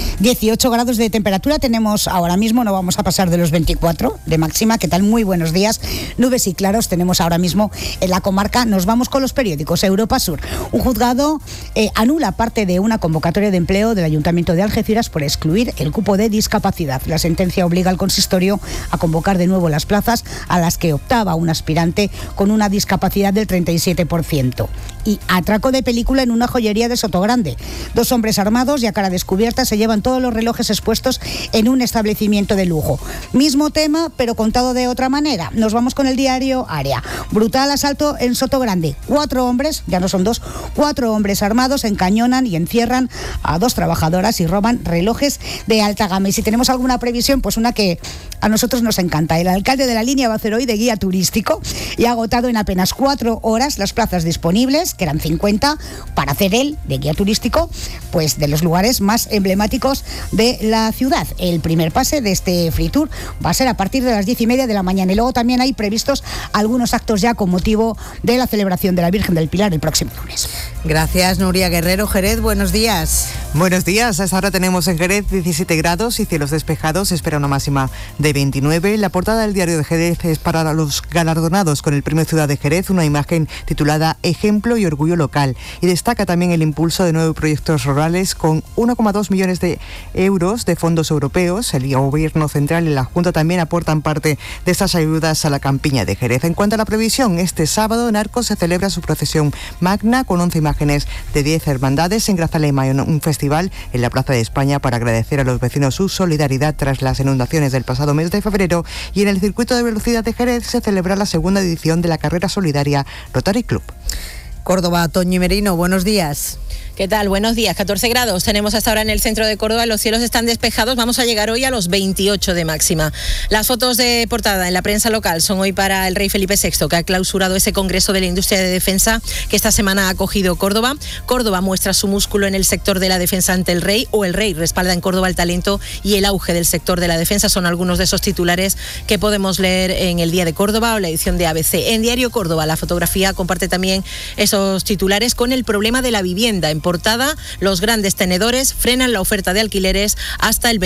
S15: 18 grados de temperatura tenemos ahora mismo, no vamos a pasar de los 24 de máxima. ¿Qué tal? Muy buenos días. Nubes y claros tenemos ahora mismo en la comarca. Nos vamos con los periódicos. Europa Sur. Un juzgado anula parte de una convocatoria de empleo del Ayuntamiento de Algeciras por excluir el cupo de discapacidad. La sentencia obliga al consistorio a convocar de nuevo las plazas a las que optaba un aspirante con una discapacidad del 37%. Y atraco de película en una joyería de Sotogrande. 2 hombres armados y a cara descubierta se llevan todos los relojes expuestos en un establecimiento de lujo. Mismo tema, pero contado de otra manera. Nos vamos con el diario Área. Brutal asalto en Sotogrande. 4 hombres, ya no son 2, 4 hombres armados encañonan y encierran a 2 trabajadoras y roban relojes de alta gama. Y si tenemos alguna previsión, pues una que a nosotros nos encanta. El alcalde de la línea va a hacer hoy de guía turístico y ha agotado en apenas 4 horas las plazas disponibles, que eran 50, para hacer él de guía turístico, pues de los lugares más emblemáticos de la ciudad. El primer pase de este Free Tour va a ser a partir de las 10:30 de la mañana y luego también hay previstos algunos actos ya con motivo de la celebración de la Virgen del Pilar el próximo lunes.
S7: Gracias, Nuria Guerrero. Jerez, buenos días.
S18: Buenos días. Hasta ahora tenemos en Jerez 17 grados y cielos despejados. Se espera una máxima de 29. La portada del diario de Jerez es para los galardonados con el Premio Ciudad de Jerez, una imagen titulada Ejemplo y Orgullo Local. Y destaca también el impulso de 9 proyectos rurales con 1,2 millones de euros de fondos europeos. El Gobierno Central y la Junta también aportan parte de estas ayudas a la campiña de Jerez. En cuanto a la previsión, este sábado en Arcos se celebra su procesión magna con 11 imágenes de 10 hermandades. En Grazalema hay un festival en la Plaza de España para agradecer a los vecinos su solidaridad tras las inundaciones del pasado mes de febrero. Y en el circuito de velocidad de Jerez se celebra la segunda edición de la carrera solidaria Rotary Club.
S7: Córdoba, Toñi Merino, buenos días.
S20: ¿Qué tal? Buenos días. 14 grados tenemos hasta ahora en el centro de Córdoba. Los cielos están despejados. Vamos a llegar hoy a los 28 de máxima. Las fotos de portada en la prensa local son hoy para el rey Felipe VI, que ha clausurado ese Congreso de la Industria de Defensa que esta semana ha acogido Córdoba. Córdoba muestra su músculo en el sector de la defensa ante el rey, o el rey respalda en Córdoba el talento y el auge del sector de la defensa. Son algunos de esos titulares que podemos leer en el Día de Córdoba o la edición de ABC. En Diario Córdoba, la fotografía comparte también esos titulares con el problema de la vivienda. En portada, los grandes tenedores frenan la oferta de alquileres hasta el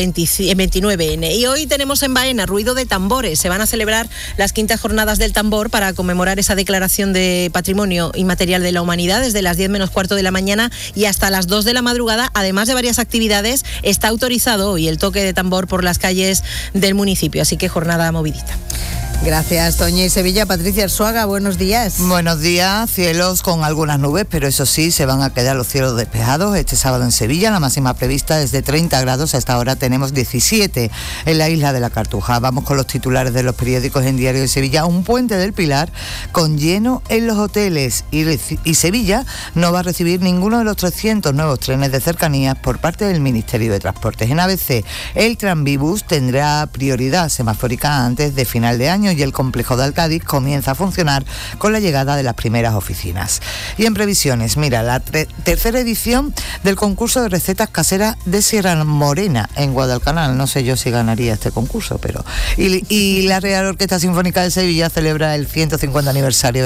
S20: 29N. Y hoy tenemos en Baena ruido de tambores. Se van a celebrar las 5ª jornadas del tambor para conmemorar esa declaración de Patrimonio Inmaterial de la Humanidad desde las 10 menos cuarto de la mañana y hasta las 2 de la madrugada. Además de varias actividades, está autorizado hoy el toque de tambor por las calles del municipio. Así que jornada movidita.
S7: Gracias, Toñi. Y Sevilla, Patricia Arzuaga, buenos días.
S2: Buenos días, cielos con algunas nubes, pero eso sí, se van a quedar los cielos despejados este sábado en Sevilla. La máxima prevista es de 30 grados, hasta ahora tenemos 17 en la isla de la Cartuja. Vamos con los titulares de los periódicos en Diario de Sevilla. Un puente del Pilar con lleno en los hoteles y Sevilla no va a recibir ninguno de los 300 nuevos trenes de cercanías por parte del Ministerio de Transportes. En ABC, el Tranvibus tendrá prioridad semafórica antes de final de año y el complejo de Alcádiz comienza a funcionar con la llegada de las primeras oficinas. Y en previsiones, mira, la tercera edición del concurso de recetas caseras de Sierra Morena en Guadalcanal. No sé yo si ganaría este concurso, pero... Y la Real Orquesta Sinfónica de Sevilla celebra el 150 aniversario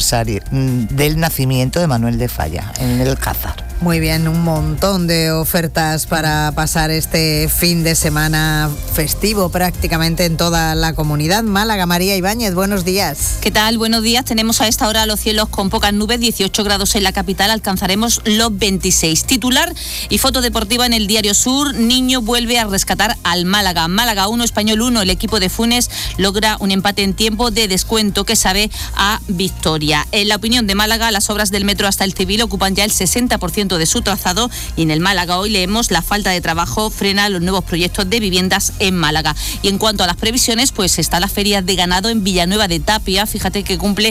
S2: del nacimiento de Manuel de Falla en el Alcázar.
S7: Muy bien, un montón de ofertas para pasar este fin de semana festivo prácticamente en toda la comunidad. Málaga, María Ibáñez, buenos días.
S5: ¿Qué tal? Buenos días. Tenemos a esta hora los cielos con pocas nubes, 18 grados en la capital, alcanzaremos los 26. Titular y foto deportiva en el Diario Sur, Niño vuelve a rescatar al Málaga. Málaga 1, Español 1, el equipo de Funes logra un empate en tiempo de descuento que sabe a victoria. En la opinión de Málaga, las obras del metro hasta el Civil ocupan ya el 60% de su trazado y en el Málaga hoy leemos la falta de trabajo frena los nuevos proyectos de viviendas en Málaga. Y en cuanto a las previsiones, pues está la feria de ganado en Villanueva de Tapia, fíjate que cumple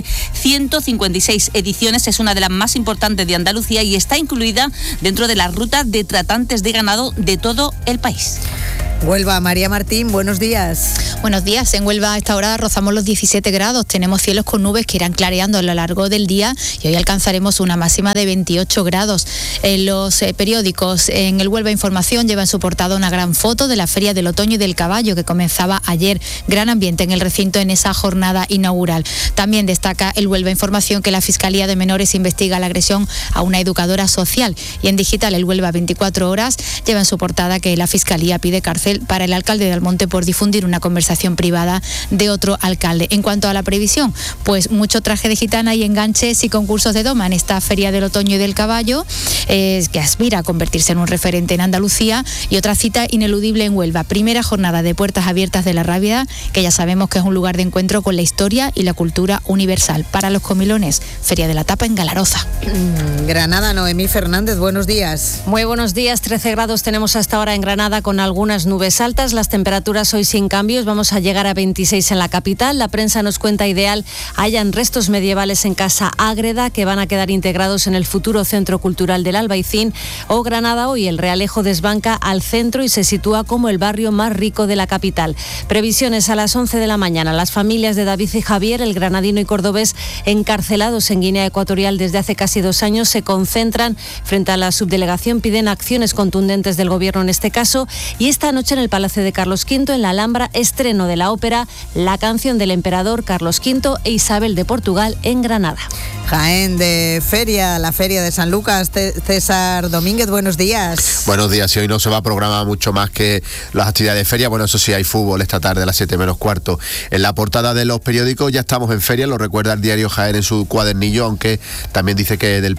S5: 156 ediciones, es una de las más importantes de Andalucía y está incluida dentro de las rutas de tratantes de ganado de todo el país.
S7: Huelva, María Martín, buenos días.
S17: Buenos días. En Huelva a esta hora rozamos los 17 grados. Tenemos cielos con nubes que irán clareando a lo largo del día y hoy alcanzaremos una máxima de 28 grados. En los periódicos, en el Huelva Información lleva en su portada una gran foto de la Feria del Otoño y del Caballo que comenzaba ayer. Gran ambiente en el recinto en esa jornada inaugural. También destaca el Huelva Información que la Fiscalía de Menores investiga la agresión a una educadora social. Y en digital, el Huelva 24 horas lleva en su portada que la Fiscalía pide cárcel para el alcalde de Almonte por difundir una conversación privada de otro alcalde. En cuanto a la previsión, pues mucho traje de gitana y enganches y concursos de doma en esta Feria del Otoño y del Caballo, que aspira a convertirse en un referente en Andalucía, y otra cita ineludible en Huelva. Primera jornada de puertas abiertas de la Rábida, que ya sabemos que es un lugar de encuentro con la historia y la cultura universal. Para los comilones, Feria de la Tapa en Galaroza.
S7: Granada, Noemí Fernández, buenos días.
S22: Muy buenos días, 13 grados tenemos hasta ahora en Granada con algunas nubes altas, las temperaturas hoy sin cambios, vamos a llegar a 26 en la capital. La prensa nos cuenta ideal hayan restos medievales en Casa Ágreda que van a quedar integrados en el futuro Centro Cultural del Albaicín. O Granada hoy, el Realejo desbanca al centro y se sitúa como el barrio más rico de la capital. Previsiones a las 11 de la mañana. Las familias de David y Javier, el granadino y cordobés encarcelados en Guinea Ecuatorial desde hace casi 2 años, se concentran frente a la subdelegación, piden acciones contundentes del gobierno en este caso. Y esta noche en el Palacio de Carlos V, en la Alhambra, estreno de la ópera La canción del emperador Carlos V e Isabel de Portugal en Granada.
S7: Jaén de feria, la feria de San Lucas. César Domínguez, buenos días.
S23: Buenos días. Y hoy no se va a programar mucho más que las actividades de feria. Bueno, eso sí, hay fútbol esta tarde a las 7 menos cuarto. En la portada de los periódicos ya estamos en feria, lo recuerda el diario Jaén en su cuadernillo, aunque también dice que en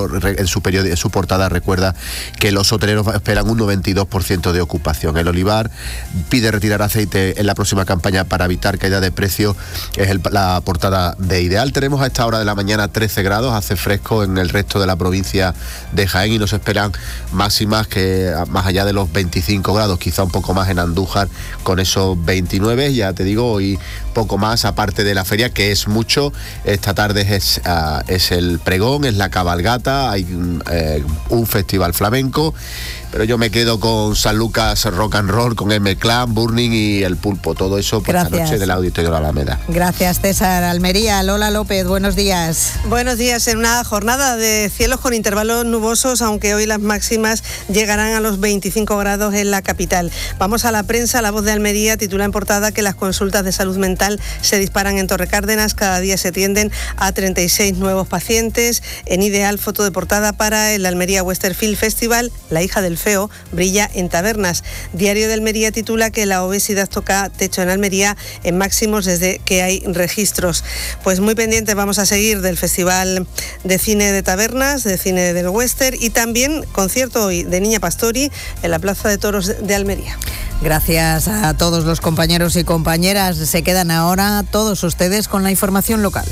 S23: su portada recuerda que los hoteleros esperan un 92% de ocupación. El Olivar pide retirar aceite en la próxima campaña para evitar caída de precio, es la portada de Ideal. Tenemos a esta hora de la mañana 13 grados, hace fresco en el resto de la provincia de Jaén y nos esperan máximas que más allá de los 25 grados, quizá un poco más en Andújar con esos 29, ya te digo, hoy poco más, aparte de la feria, que es mucho. Esta tarde es el pregón, es la cabalgata, hay un festival flamenco, pero yo me quedo con San Lucas Rock and Roll, con M-Clan, Burning y El Pulpo, todo eso por esta noche del Auditorio de la Alameda.
S7: Gracias, César. Almería, Lola López, buenos días.
S26: Buenos días. En una jornada de cielos con intervalos nubosos, aunque hoy las máximas llegarán a los 25 grados en la capital. Vamos a la prensa. La Voz de Almería titula en portada que las consultas de salud mental se disparan en Torrecárdenas, cada día se atienden a 36 nuevos pacientes. En Ideal, foto de portada para el Almería Westerfield Festival, La hija del feo brilla en tabernas. Diario de Almería titula que la obesidad toca techo en Almería en máximos desde que hay registros. Pues muy pendientes vamos a seguir del Festival de Cine de Tabernas, de Cine del Western, y también concierto hoy de Niña Pastori en la Plaza de Toros de Almería.
S7: Gracias a todos los compañeros y compañeras. Se quedan ahora todos ustedes con la información local.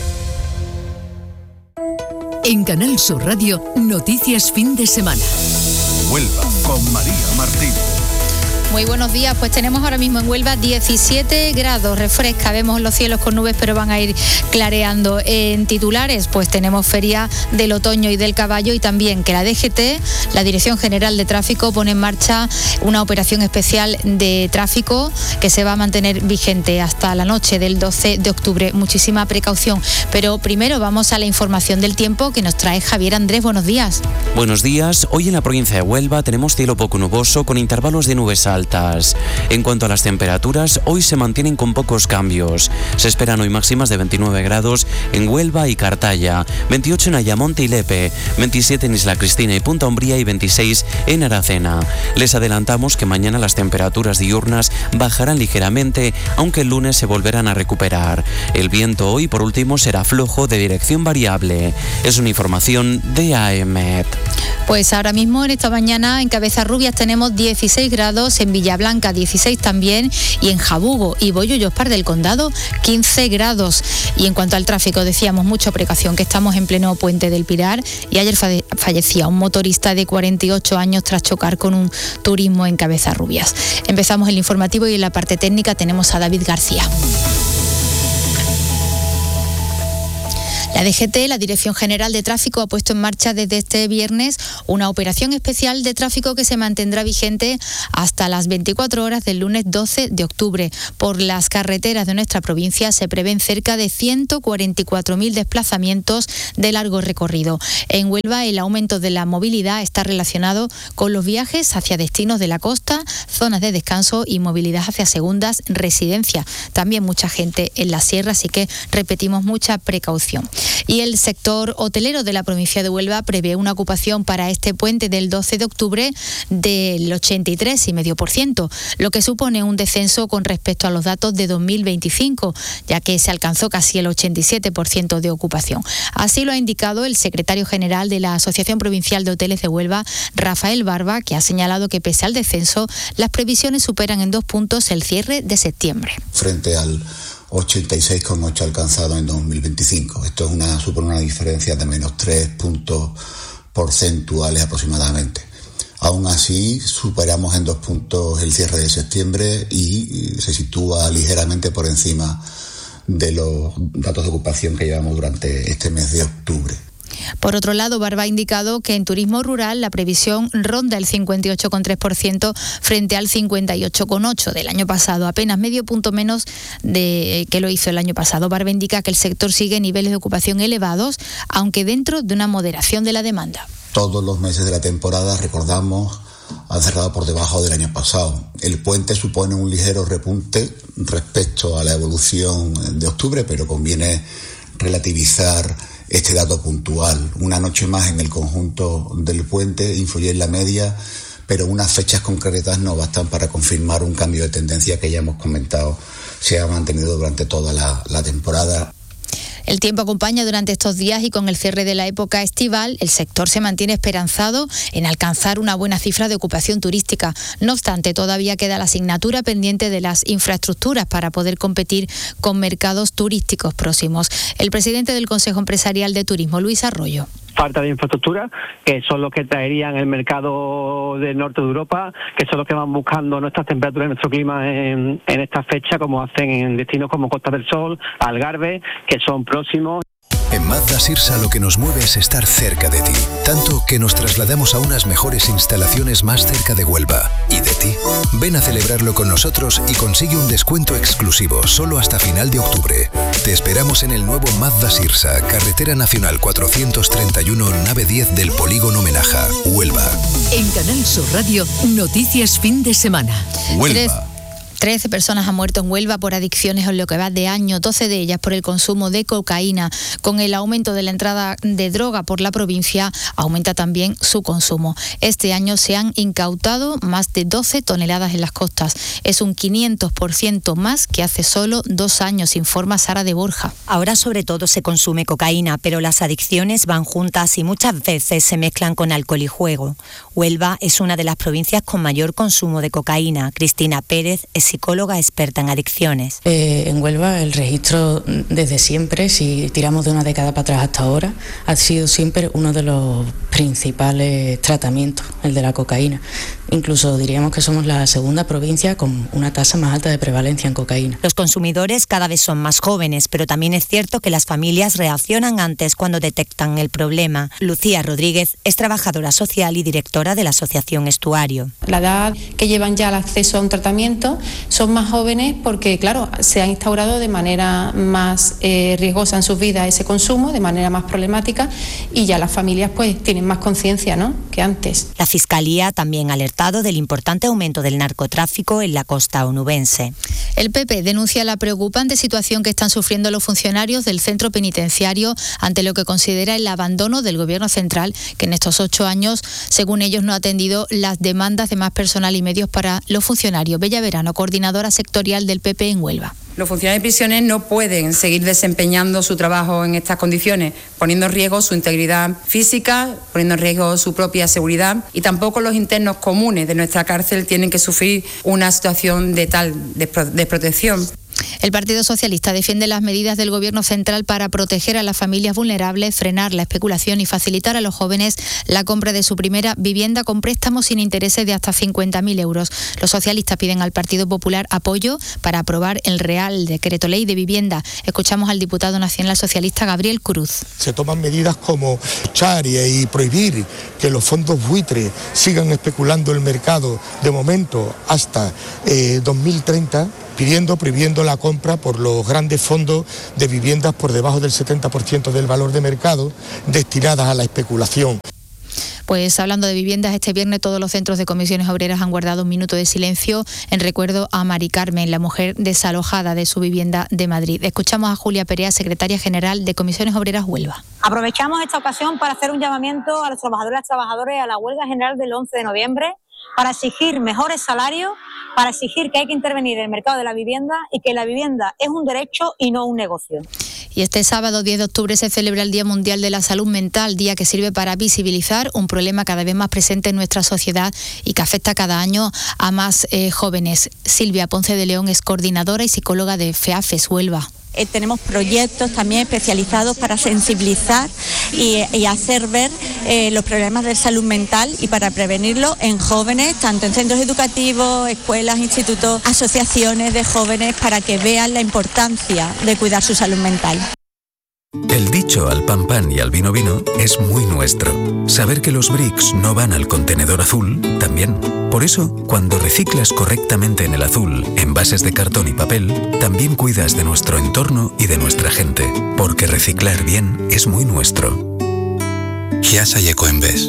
S16: En Canal Sur Radio, Noticias Fin de Semana.
S11: Huelva con María Martín.
S17: Muy buenos días, pues tenemos ahora mismo en Huelva 17 grados, refresca, vemos los cielos con nubes pero van a ir clareando. En titulares pues tenemos Feria del Otoño y del Caballo y también que la DGT, la Dirección General de Tráfico, pone en marcha una operación especial de tráfico que se va a mantener vigente hasta la noche del 12 de octubre. Muchísima precaución, pero primero vamos a la información del tiempo que nos trae Javier Andrés. Buenos días.
S3: Buenos días, hoy en la provincia de Huelva tenemos cielo poco nuboso con intervalos de nubes altas. En cuanto a las temperaturas, hoy se mantienen con pocos cambios. Se esperan hoy máximas de 29 grados en Huelva y Cartaya, 28 en Ayamonte y Lepe, 27 en Isla Cristina y Punta Umbría y 26 en Aracena. Les adelantamos que mañana las temperaturas diurnas bajarán ligeramente, aunque el lunes se volverán a recuperar. El viento hoy, por último, será flojo de dirección variable. Es una información de AEMET.
S17: Pues ahora mismo en esta mañana en Cabezarrubias tenemos 16 grados, en Villablanca 16 también y en Jabugo y Bollo y Ospar del Condado 15 grados. Y en cuanto al tráfico decíamos mucha precaución que estamos en pleno puente del Pilar y ayer fallecía un motorista de 48 años tras chocar con un turismo en Cabezarrubias. Empezamos el informativo y en la parte técnica tenemos a David García. La DGT, la Dirección General de Tráfico, ha puesto en marcha desde este viernes una operación especial de tráfico que se mantendrá vigente hasta las 24 horas del lunes 12 de octubre. Por las carreteras de nuestra provincia se prevén cerca de 144.000 desplazamientos de largo recorrido. En Huelva, el aumento de la movilidad está relacionado con los viajes hacia destinos de la costa, zonas de descanso y movilidad hacia segundas residencias. También mucha gente en la sierra, así que repetimos mucha precaución. Y el sector hotelero de la provincia de Huelva prevé una ocupación para este puente del 12 de octubre del 83,5%, lo que supone un descenso con respecto a los datos de 2025, ya que se alcanzó casi el 87% de ocupación. Así lo ha indicado el secretario general de la Asociación Provincial de Hoteles de Huelva, Rafael Barba, que ha señalado que pese al descenso, las previsiones superan en 2 puntos el cierre de septiembre.
S4: Frente al 86,8 alcanzado en 2025. Esto supone una diferencia de menos 3 puntos porcentuales aproximadamente. Aún así, superamos en 2 puntos el cierre de septiembre y se sitúa ligeramente por encima de los datos de ocupación que llevamos durante este mes de octubre.
S17: Por otro lado, Barba ha indicado que en turismo rural la previsión ronda el 58,3% frente al 58,8% del año pasado, apenas medio punto menos de que lo hizo el año pasado. Barba indica que el sector sigue niveles de ocupación elevados, aunque dentro de una moderación de la demanda.
S4: Todos los meses de la temporada, recordamos, han cerrado por debajo del año pasado. El puente supone un ligero repunte respecto a la evolución de octubre, pero conviene relativizar este dato puntual. Una noche más en el conjunto del puente influye en la media, pero unas fechas concretas no bastan para confirmar un cambio de tendencia que ya hemos comentado se ha mantenido durante toda la temporada.
S17: El tiempo acompaña durante estos días y con el cierre de la época estival, el sector se mantiene esperanzado en alcanzar una buena cifra de ocupación turística. No obstante, todavía queda la asignatura pendiente de las infraestructuras para poder competir con mercados turísticos próximos. El presidente del Consejo Empresarial de Turismo, Luis Arroyo.
S6: Falta de infraestructura, que son los que traerían el mercado del norte de Europa, que son los que van buscando nuestras temperaturas y nuestro clima en esta fecha, como hacen en destinos como Costa del Sol, Algarve, que son próximos.
S11: En Mazda Sirsa lo que nos mueve es estar cerca de ti, tanto que nos trasladamos a unas mejores instalaciones más cerca de Huelva. ¿Y de ti? Ven a celebrarlo con nosotros y consigue un descuento exclusivo solo hasta final de octubre. Te esperamos en el nuevo Mazda Sirsa, Carretera Nacional 431, nave 10 del Polígono Menaja, Huelva.
S16: En Canal Sur Radio, Noticias Fin de Semana.
S11: Huelva.
S17: 13 personas han muerto en Huelva por adicciones en lo que va de año, 12 de ellas por el consumo de cocaína. Con el aumento de la entrada de droga por la provincia, aumenta también su consumo. Este año se han incautado más de 12 toneladas en las costas. Es un 500% más que hace solo 2 años, informa Sara de Borja.
S8: Ahora sobre todo se consume cocaína, pero las adicciones van juntas y muchas veces se mezclan con alcohol y juego. Huelva es una de las provincias con mayor consumo de cocaína. Cristina Pérez es psicóloga experta en adicciones.
S1: En Huelva el registro desde siempre, si tiramos de una década para atrás hasta ahora, ha sido siempre uno de los principales tratamientos, el de la cocaína. Incluso diríamos que somos la segunda provincia con una tasa más alta de prevalencia en cocaína.
S8: Los consumidores cada vez son más jóvenes, pero también es cierto que las familias reaccionan antes cuando detectan el problema. Lucía Rodríguez es trabajadora social y directora de la Asociación Estuario.
S9: La edad que llevan ya el acceso a un tratamiento son más jóvenes porque, claro, se ha instaurado de manera más riesgosa en sus vidas ese consumo, de manera más problemática, y ya las familias pues tienen más conciencia, ¿no?, que antes.
S8: La Fiscalía también ha alertado del importante aumento del narcotráfico en la costa onubense.
S17: El PP denuncia la preocupante situación que están sufriendo los funcionarios del centro penitenciario ante lo que considera el abandono del Gobierno central, que en estos 8 años, según ellos, no ha atendido las demandas de más personal y medios para los funcionarios. Bella Verano, coordinadora sectorial del PP en Huelva.
S13: Los funcionarios de prisiones no pueden seguir desempeñando su trabajo en estas condiciones, poniendo en riesgo su integridad física, poniendo en riesgo su propia seguridad, y tampoco los internos comunes de nuestra cárcel tienen que sufrir una situación de tal desprotección.
S17: El Partido Socialista defiende las medidas del Gobierno central para proteger a las familias vulnerables, frenar la especulación y facilitar a los jóvenes la compra de su primera vivienda con préstamos sin intereses de hasta 50.000 euros. Los socialistas piden al Partido Popular apoyo para aprobar el Real Decreto Ley de Vivienda. Escuchamos al diputado nacional socialista Gabriel Cruz.
S19: Se toman medidas como echar y prohibir que los fondos buitres sigan especulando el mercado de momento hasta 2030, prohibiendo la compra por los grandes fondos de viviendas por debajo del 70% del valor de mercado destinadas a la especulación.
S17: Pues hablando de viviendas, este viernes todos los centros de comisiones obreras han guardado un minuto de silencio en recuerdo a Mari Carmen, la mujer desalojada de su vivienda de Madrid. Escuchamos a Julia Perea, secretaria general de Comisiones Obreras Huelva.
S24: Aprovechamos esta ocasión para hacer un llamamiento a los trabajadores y las trabajadoras a la huelga general del 11 de noviembre para exigir mejores salarios, para exigir que hay que intervenir en el mercado de la vivienda y que la vivienda es un derecho y no un negocio.
S17: Y este sábado 10 de octubre se celebra el Día Mundial de la Salud Mental, día que sirve para visibilizar un problema cada vez más presente en nuestra sociedad y que afecta cada año a más jóvenes. Silvia Ponce de León es coordinadora y psicóloga de FEAFES Huelva.
S25: Tenemos proyectos también especializados para sensibilizar y hacer ver los problemas de salud mental y para prevenirlo en jóvenes, tanto en centros educativos, escuelas, institutos, asociaciones de jóvenes, para que vean la importancia de cuidar su salud mental.
S11: El dicho al pan pan y al vino vino es muy nuestro. Saber que los bricks no van al contenedor azul, también. Por eso, cuando reciclas correctamente en el azul, envases de cartón y papel, también cuidas de nuestro entorno y de nuestra gente. Porque reciclar bien es muy nuestro. Giasa y Ecoembes.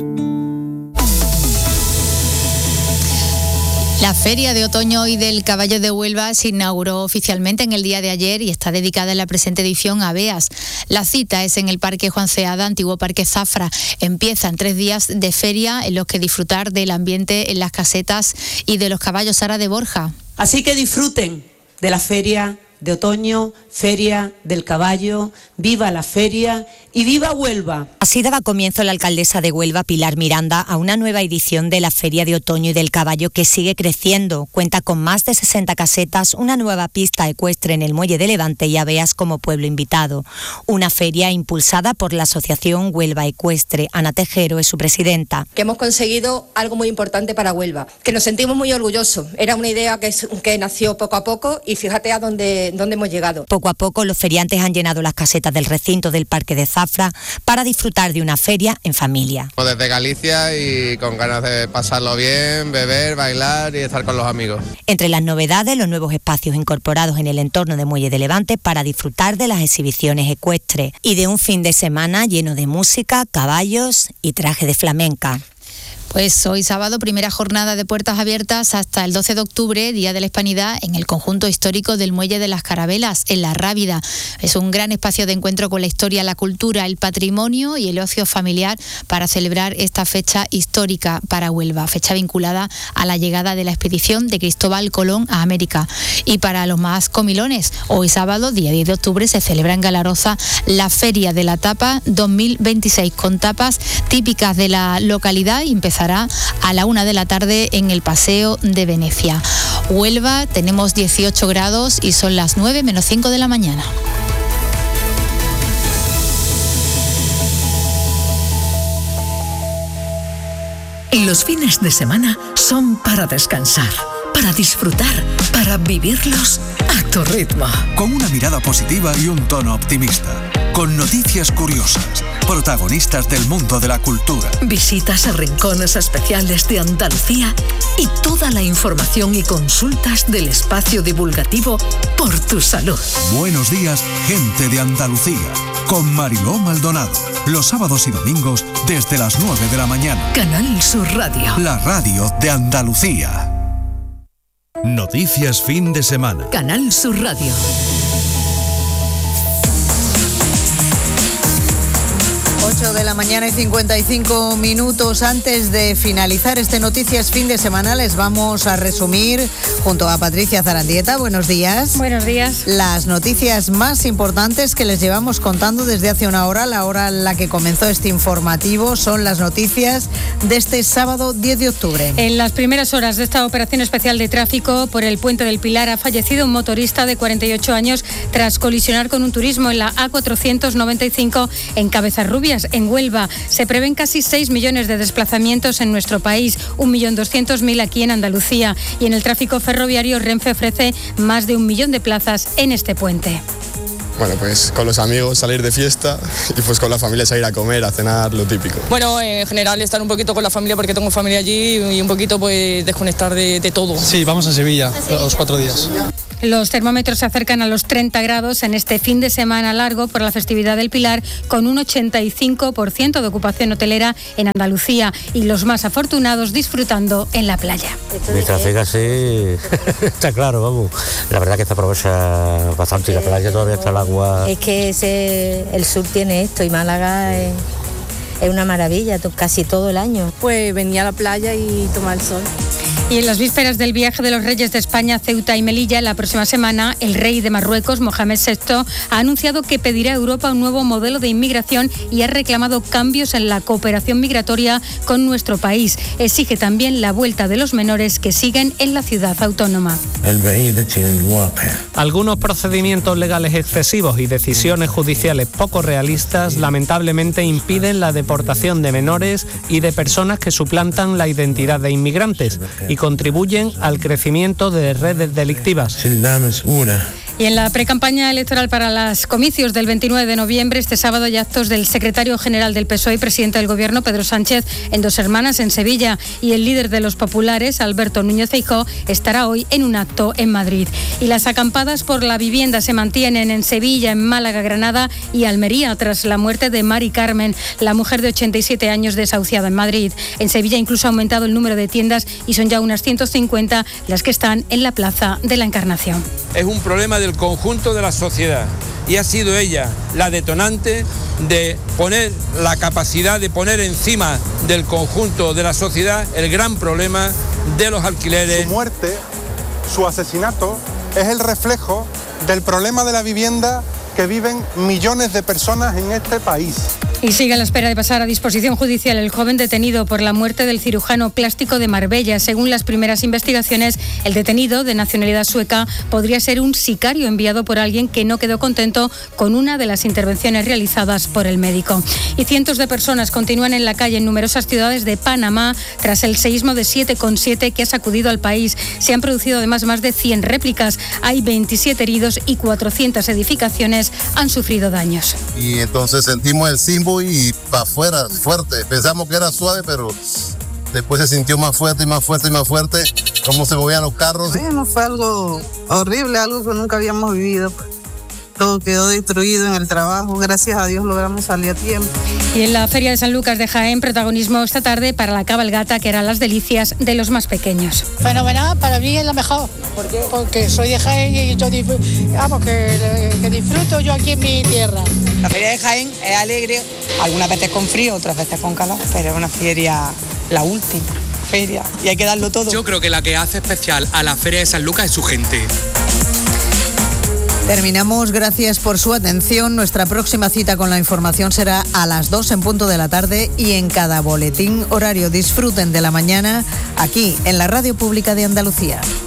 S17: La Feria de Otoño y del Caballo de Huelva se inauguró oficialmente en el día de ayer y está dedicada en la presente edición a Beas. La cita es en el Parque Juan Ceada, antiguo Parque Zafra. Empiezan 3 días de feria en los que disfrutar del ambiente en las casetas y de los caballos Sara de Borja.
S27: Así que disfruten de la Feria de Otoño, Feria del Caballo, viva la feria y viva Huelva.
S8: Así daba comienzo la alcaldesa de Huelva, Pilar Miranda, a una nueva edición de la Feria de Otoño y del Caballo que sigue creciendo. Cuenta con más de 60 casetas, una nueva pista ecuestre en el Muelle de Levante y a Beas como pueblo invitado. Una feria impulsada por la Asociación Huelva Ecuestre. Ana Tejero es su presidenta.
S28: Que hemos conseguido algo muy importante para Huelva, que nos sentimos muy orgullosos. Era una idea que nació poco a poco y fíjate a dónde hemos llegado.
S8: Poco a poco los feriantes han llenado las casetas del recinto del Parque de Zafra para disfrutar de una feria en familia.
S29: Desde Galicia y con ganas de pasarlo bien, beber, bailar y estar con los amigos.
S8: Entre las novedades, los nuevos espacios incorporados en el entorno de Muelle de Levante para disfrutar de las exhibiciones ecuestres y de un fin de semana lleno de música, caballos y traje de flamenca.
S17: Pues hoy sábado, primera jornada de puertas abiertas hasta el 12 de octubre, Día de la Hispanidad, en el conjunto histórico del Muelle de las Carabelas, en La Rábida. Es un gran espacio de encuentro con la historia, la cultura, el patrimonio y el ocio familiar para celebrar esta fecha histórica para Huelva, fecha vinculada a la llegada de la expedición de Cristóbal Colón a América. Y para los más comilones, hoy sábado, día 10 de octubre, se celebra en Galaroza la Feria de la Tapa 2026, con tapas típicas de la localidad y empezará a la 1 de la tarde en el Paseo de Venecia. Huelva tenemos 18 grados y son las 9 menos 5 de la mañana.
S16: Los fines de semana son para descansar, para disfrutar, para vivirlos a tu ritmo.
S2: Con una mirada positiva y un tono optimista. Con noticias curiosas, protagonistas del mundo de la cultura.
S16: Visitas a rincones especiales de Andalucía y toda la información y consultas del espacio divulgativo Por tu Salud.
S2: Buenos días, gente de Andalucía. Con Mariló Maldonado. Los sábados y domingos desde las 9 de la mañana.
S16: Canal Sur Radio.
S2: La radio de Andalucía. Noticias fin de semana.
S16: Canal Sur Radio.
S7: 8 de la mañana y 55 minutos. Antes de finalizar este Noticias Fin de Semana, les vamos a resumir junto a Patricia Zarandieta. Buenos días.
S5: Buenos días.
S7: Las noticias más importantes que les llevamos contando desde hace una hora, la hora en la que comenzó este informativo, son las noticias de este sábado 10 de octubre.
S5: En las primeras horas de esta operación especial de tráfico por el Puente del Pilar ha fallecido un motorista de 48 años tras colisionar con un turismo en la A495 en Cabezarrubias, en Huelva. Se prevén casi 6 millones de desplazamientos en nuestro país, 1.200.000 aquí en Andalucía. Y en el tráfico ferroviario, Renfe ofrece más de 1 millón de plazas en este puente.
S10: Bueno, pues con los amigos salir de fiesta y pues con la familia salir a comer, a cenar, lo típico.
S12: Bueno, en general estar un poquito con la familia porque tengo familia allí y un poquito pues desconectar de todo.
S14: Sí, vamos a Sevilla los 4 días.
S5: Los termómetros se acercan a los 30 grados en este fin de semana largo por la festividad del Pilar, con un 85% de ocupación hotelera en Andalucía y los más afortunados disfrutando en la playa.
S15: Mientras siga así, está claro, vamos. La verdad que se aprovecha bastante y la playa todavía está el agua.
S18: Es que el sur tiene esto y Málaga es una maravilla casi todo el año.
S20: Pues venía a la playa y tomar el sol.
S5: Y en las vísperas del viaje de los reyes de España a Ceuta y Melilla, la próxima semana, el rey de Marruecos, Mohamed VI, ha anunciado que pedirá a Europa un nuevo modelo de inmigración y ha reclamado cambios en la cooperación migratoria con nuestro país. Exige también la vuelta de los menores que siguen en la ciudad autónoma.
S21: Algunos procedimientos legales excesivos y decisiones judiciales poco realistas lamentablemente impiden la deportación de menores y de personas que suplantan la identidad de inmigrantes y contribuyen al crecimiento de redes delictivas.
S5: Y en la precampaña electoral para los comicios del 29 de noviembre, este sábado hay actos del secretario general del PSOE y presidente del Gobierno, Pedro Sánchez, en Dos Hermanas, en Sevilla. Y el líder de los populares, Alberto Núñez Feijóo, estará hoy en un acto en Madrid. Y las acampadas por la vivienda se mantienen en Sevilla, en Málaga, Granada y Almería, tras la muerte de Mari Carmen, la mujer de 87 años desahuciada en Madrid. En Sevilla incluso ha aumentado el número de tiendas y son ya unas 150 las que están en la Plaza de la Encarnación.
S30: Es un problema del conjunto de la sociedad y ha sido ella la detonante de poner la capacidad de poner encima del conjunto de la sociedad el gran problema de los alquileres.
S31: Su muerte, su asesinato, es el reflejo del problema de la vivienda que viven millones de personas en este país.
S5: Y sigue a la espera de pasar a disposición judicial el joven detenido por la muerte del cirujano plástico de Marbella. Según las primeras investigaciones, el detenido, de nacionalidad sueca, podría ser un sicario enviado por alguien que no quedó contento con una de las intervenciones realizadas por el médico. Y cientos de personas continúan en la calle en numerosas ciudades de Panamá tras el seísmo de 7,7 que ha sacudido al país. Se han producido además más de 100 réplicas. Hay 27 heridos y 400 edificaciones han sufrido daños.
S32: Y entonces sentimos el símbolo y para afuera, fuerte. Pensamos que era suave, pero después se sintió más fuerte y más fuerte y más fuerte. Cómo se movían los carros.
S33: Bueno, fue algo horrible, algo que nunca habíamos vivido. Todo quedó destruido en el trabajo. Gracias a Dios logramos salir a tiempo.
S5: Y en la Feria de San Lucas de Jaén, protagonismo esta tarde para la cabalgata, que eran las delicias de los más pequeños.
S34: Fenomenal, para mí es la mejor. ¿Por qué? Porque soy de Jaén y yo que disfruto yo aquí en mi tierra.
S35: La Feria de Jaén es alegre, algunas veces con frío, otras veces con calor, pero es una feria, la última feria, y hay que darlo todo.
S36: Yo creo que la que hace especial a la Feria de San Lucas es su gente.
S7: Terminamos, gracias por su atención. Nuestra próxima cita con la información será a las 2 en punto de la tarde y en cada boletín horario. Disfruten de la mañana aquí en la Radio Pública de Andalucía.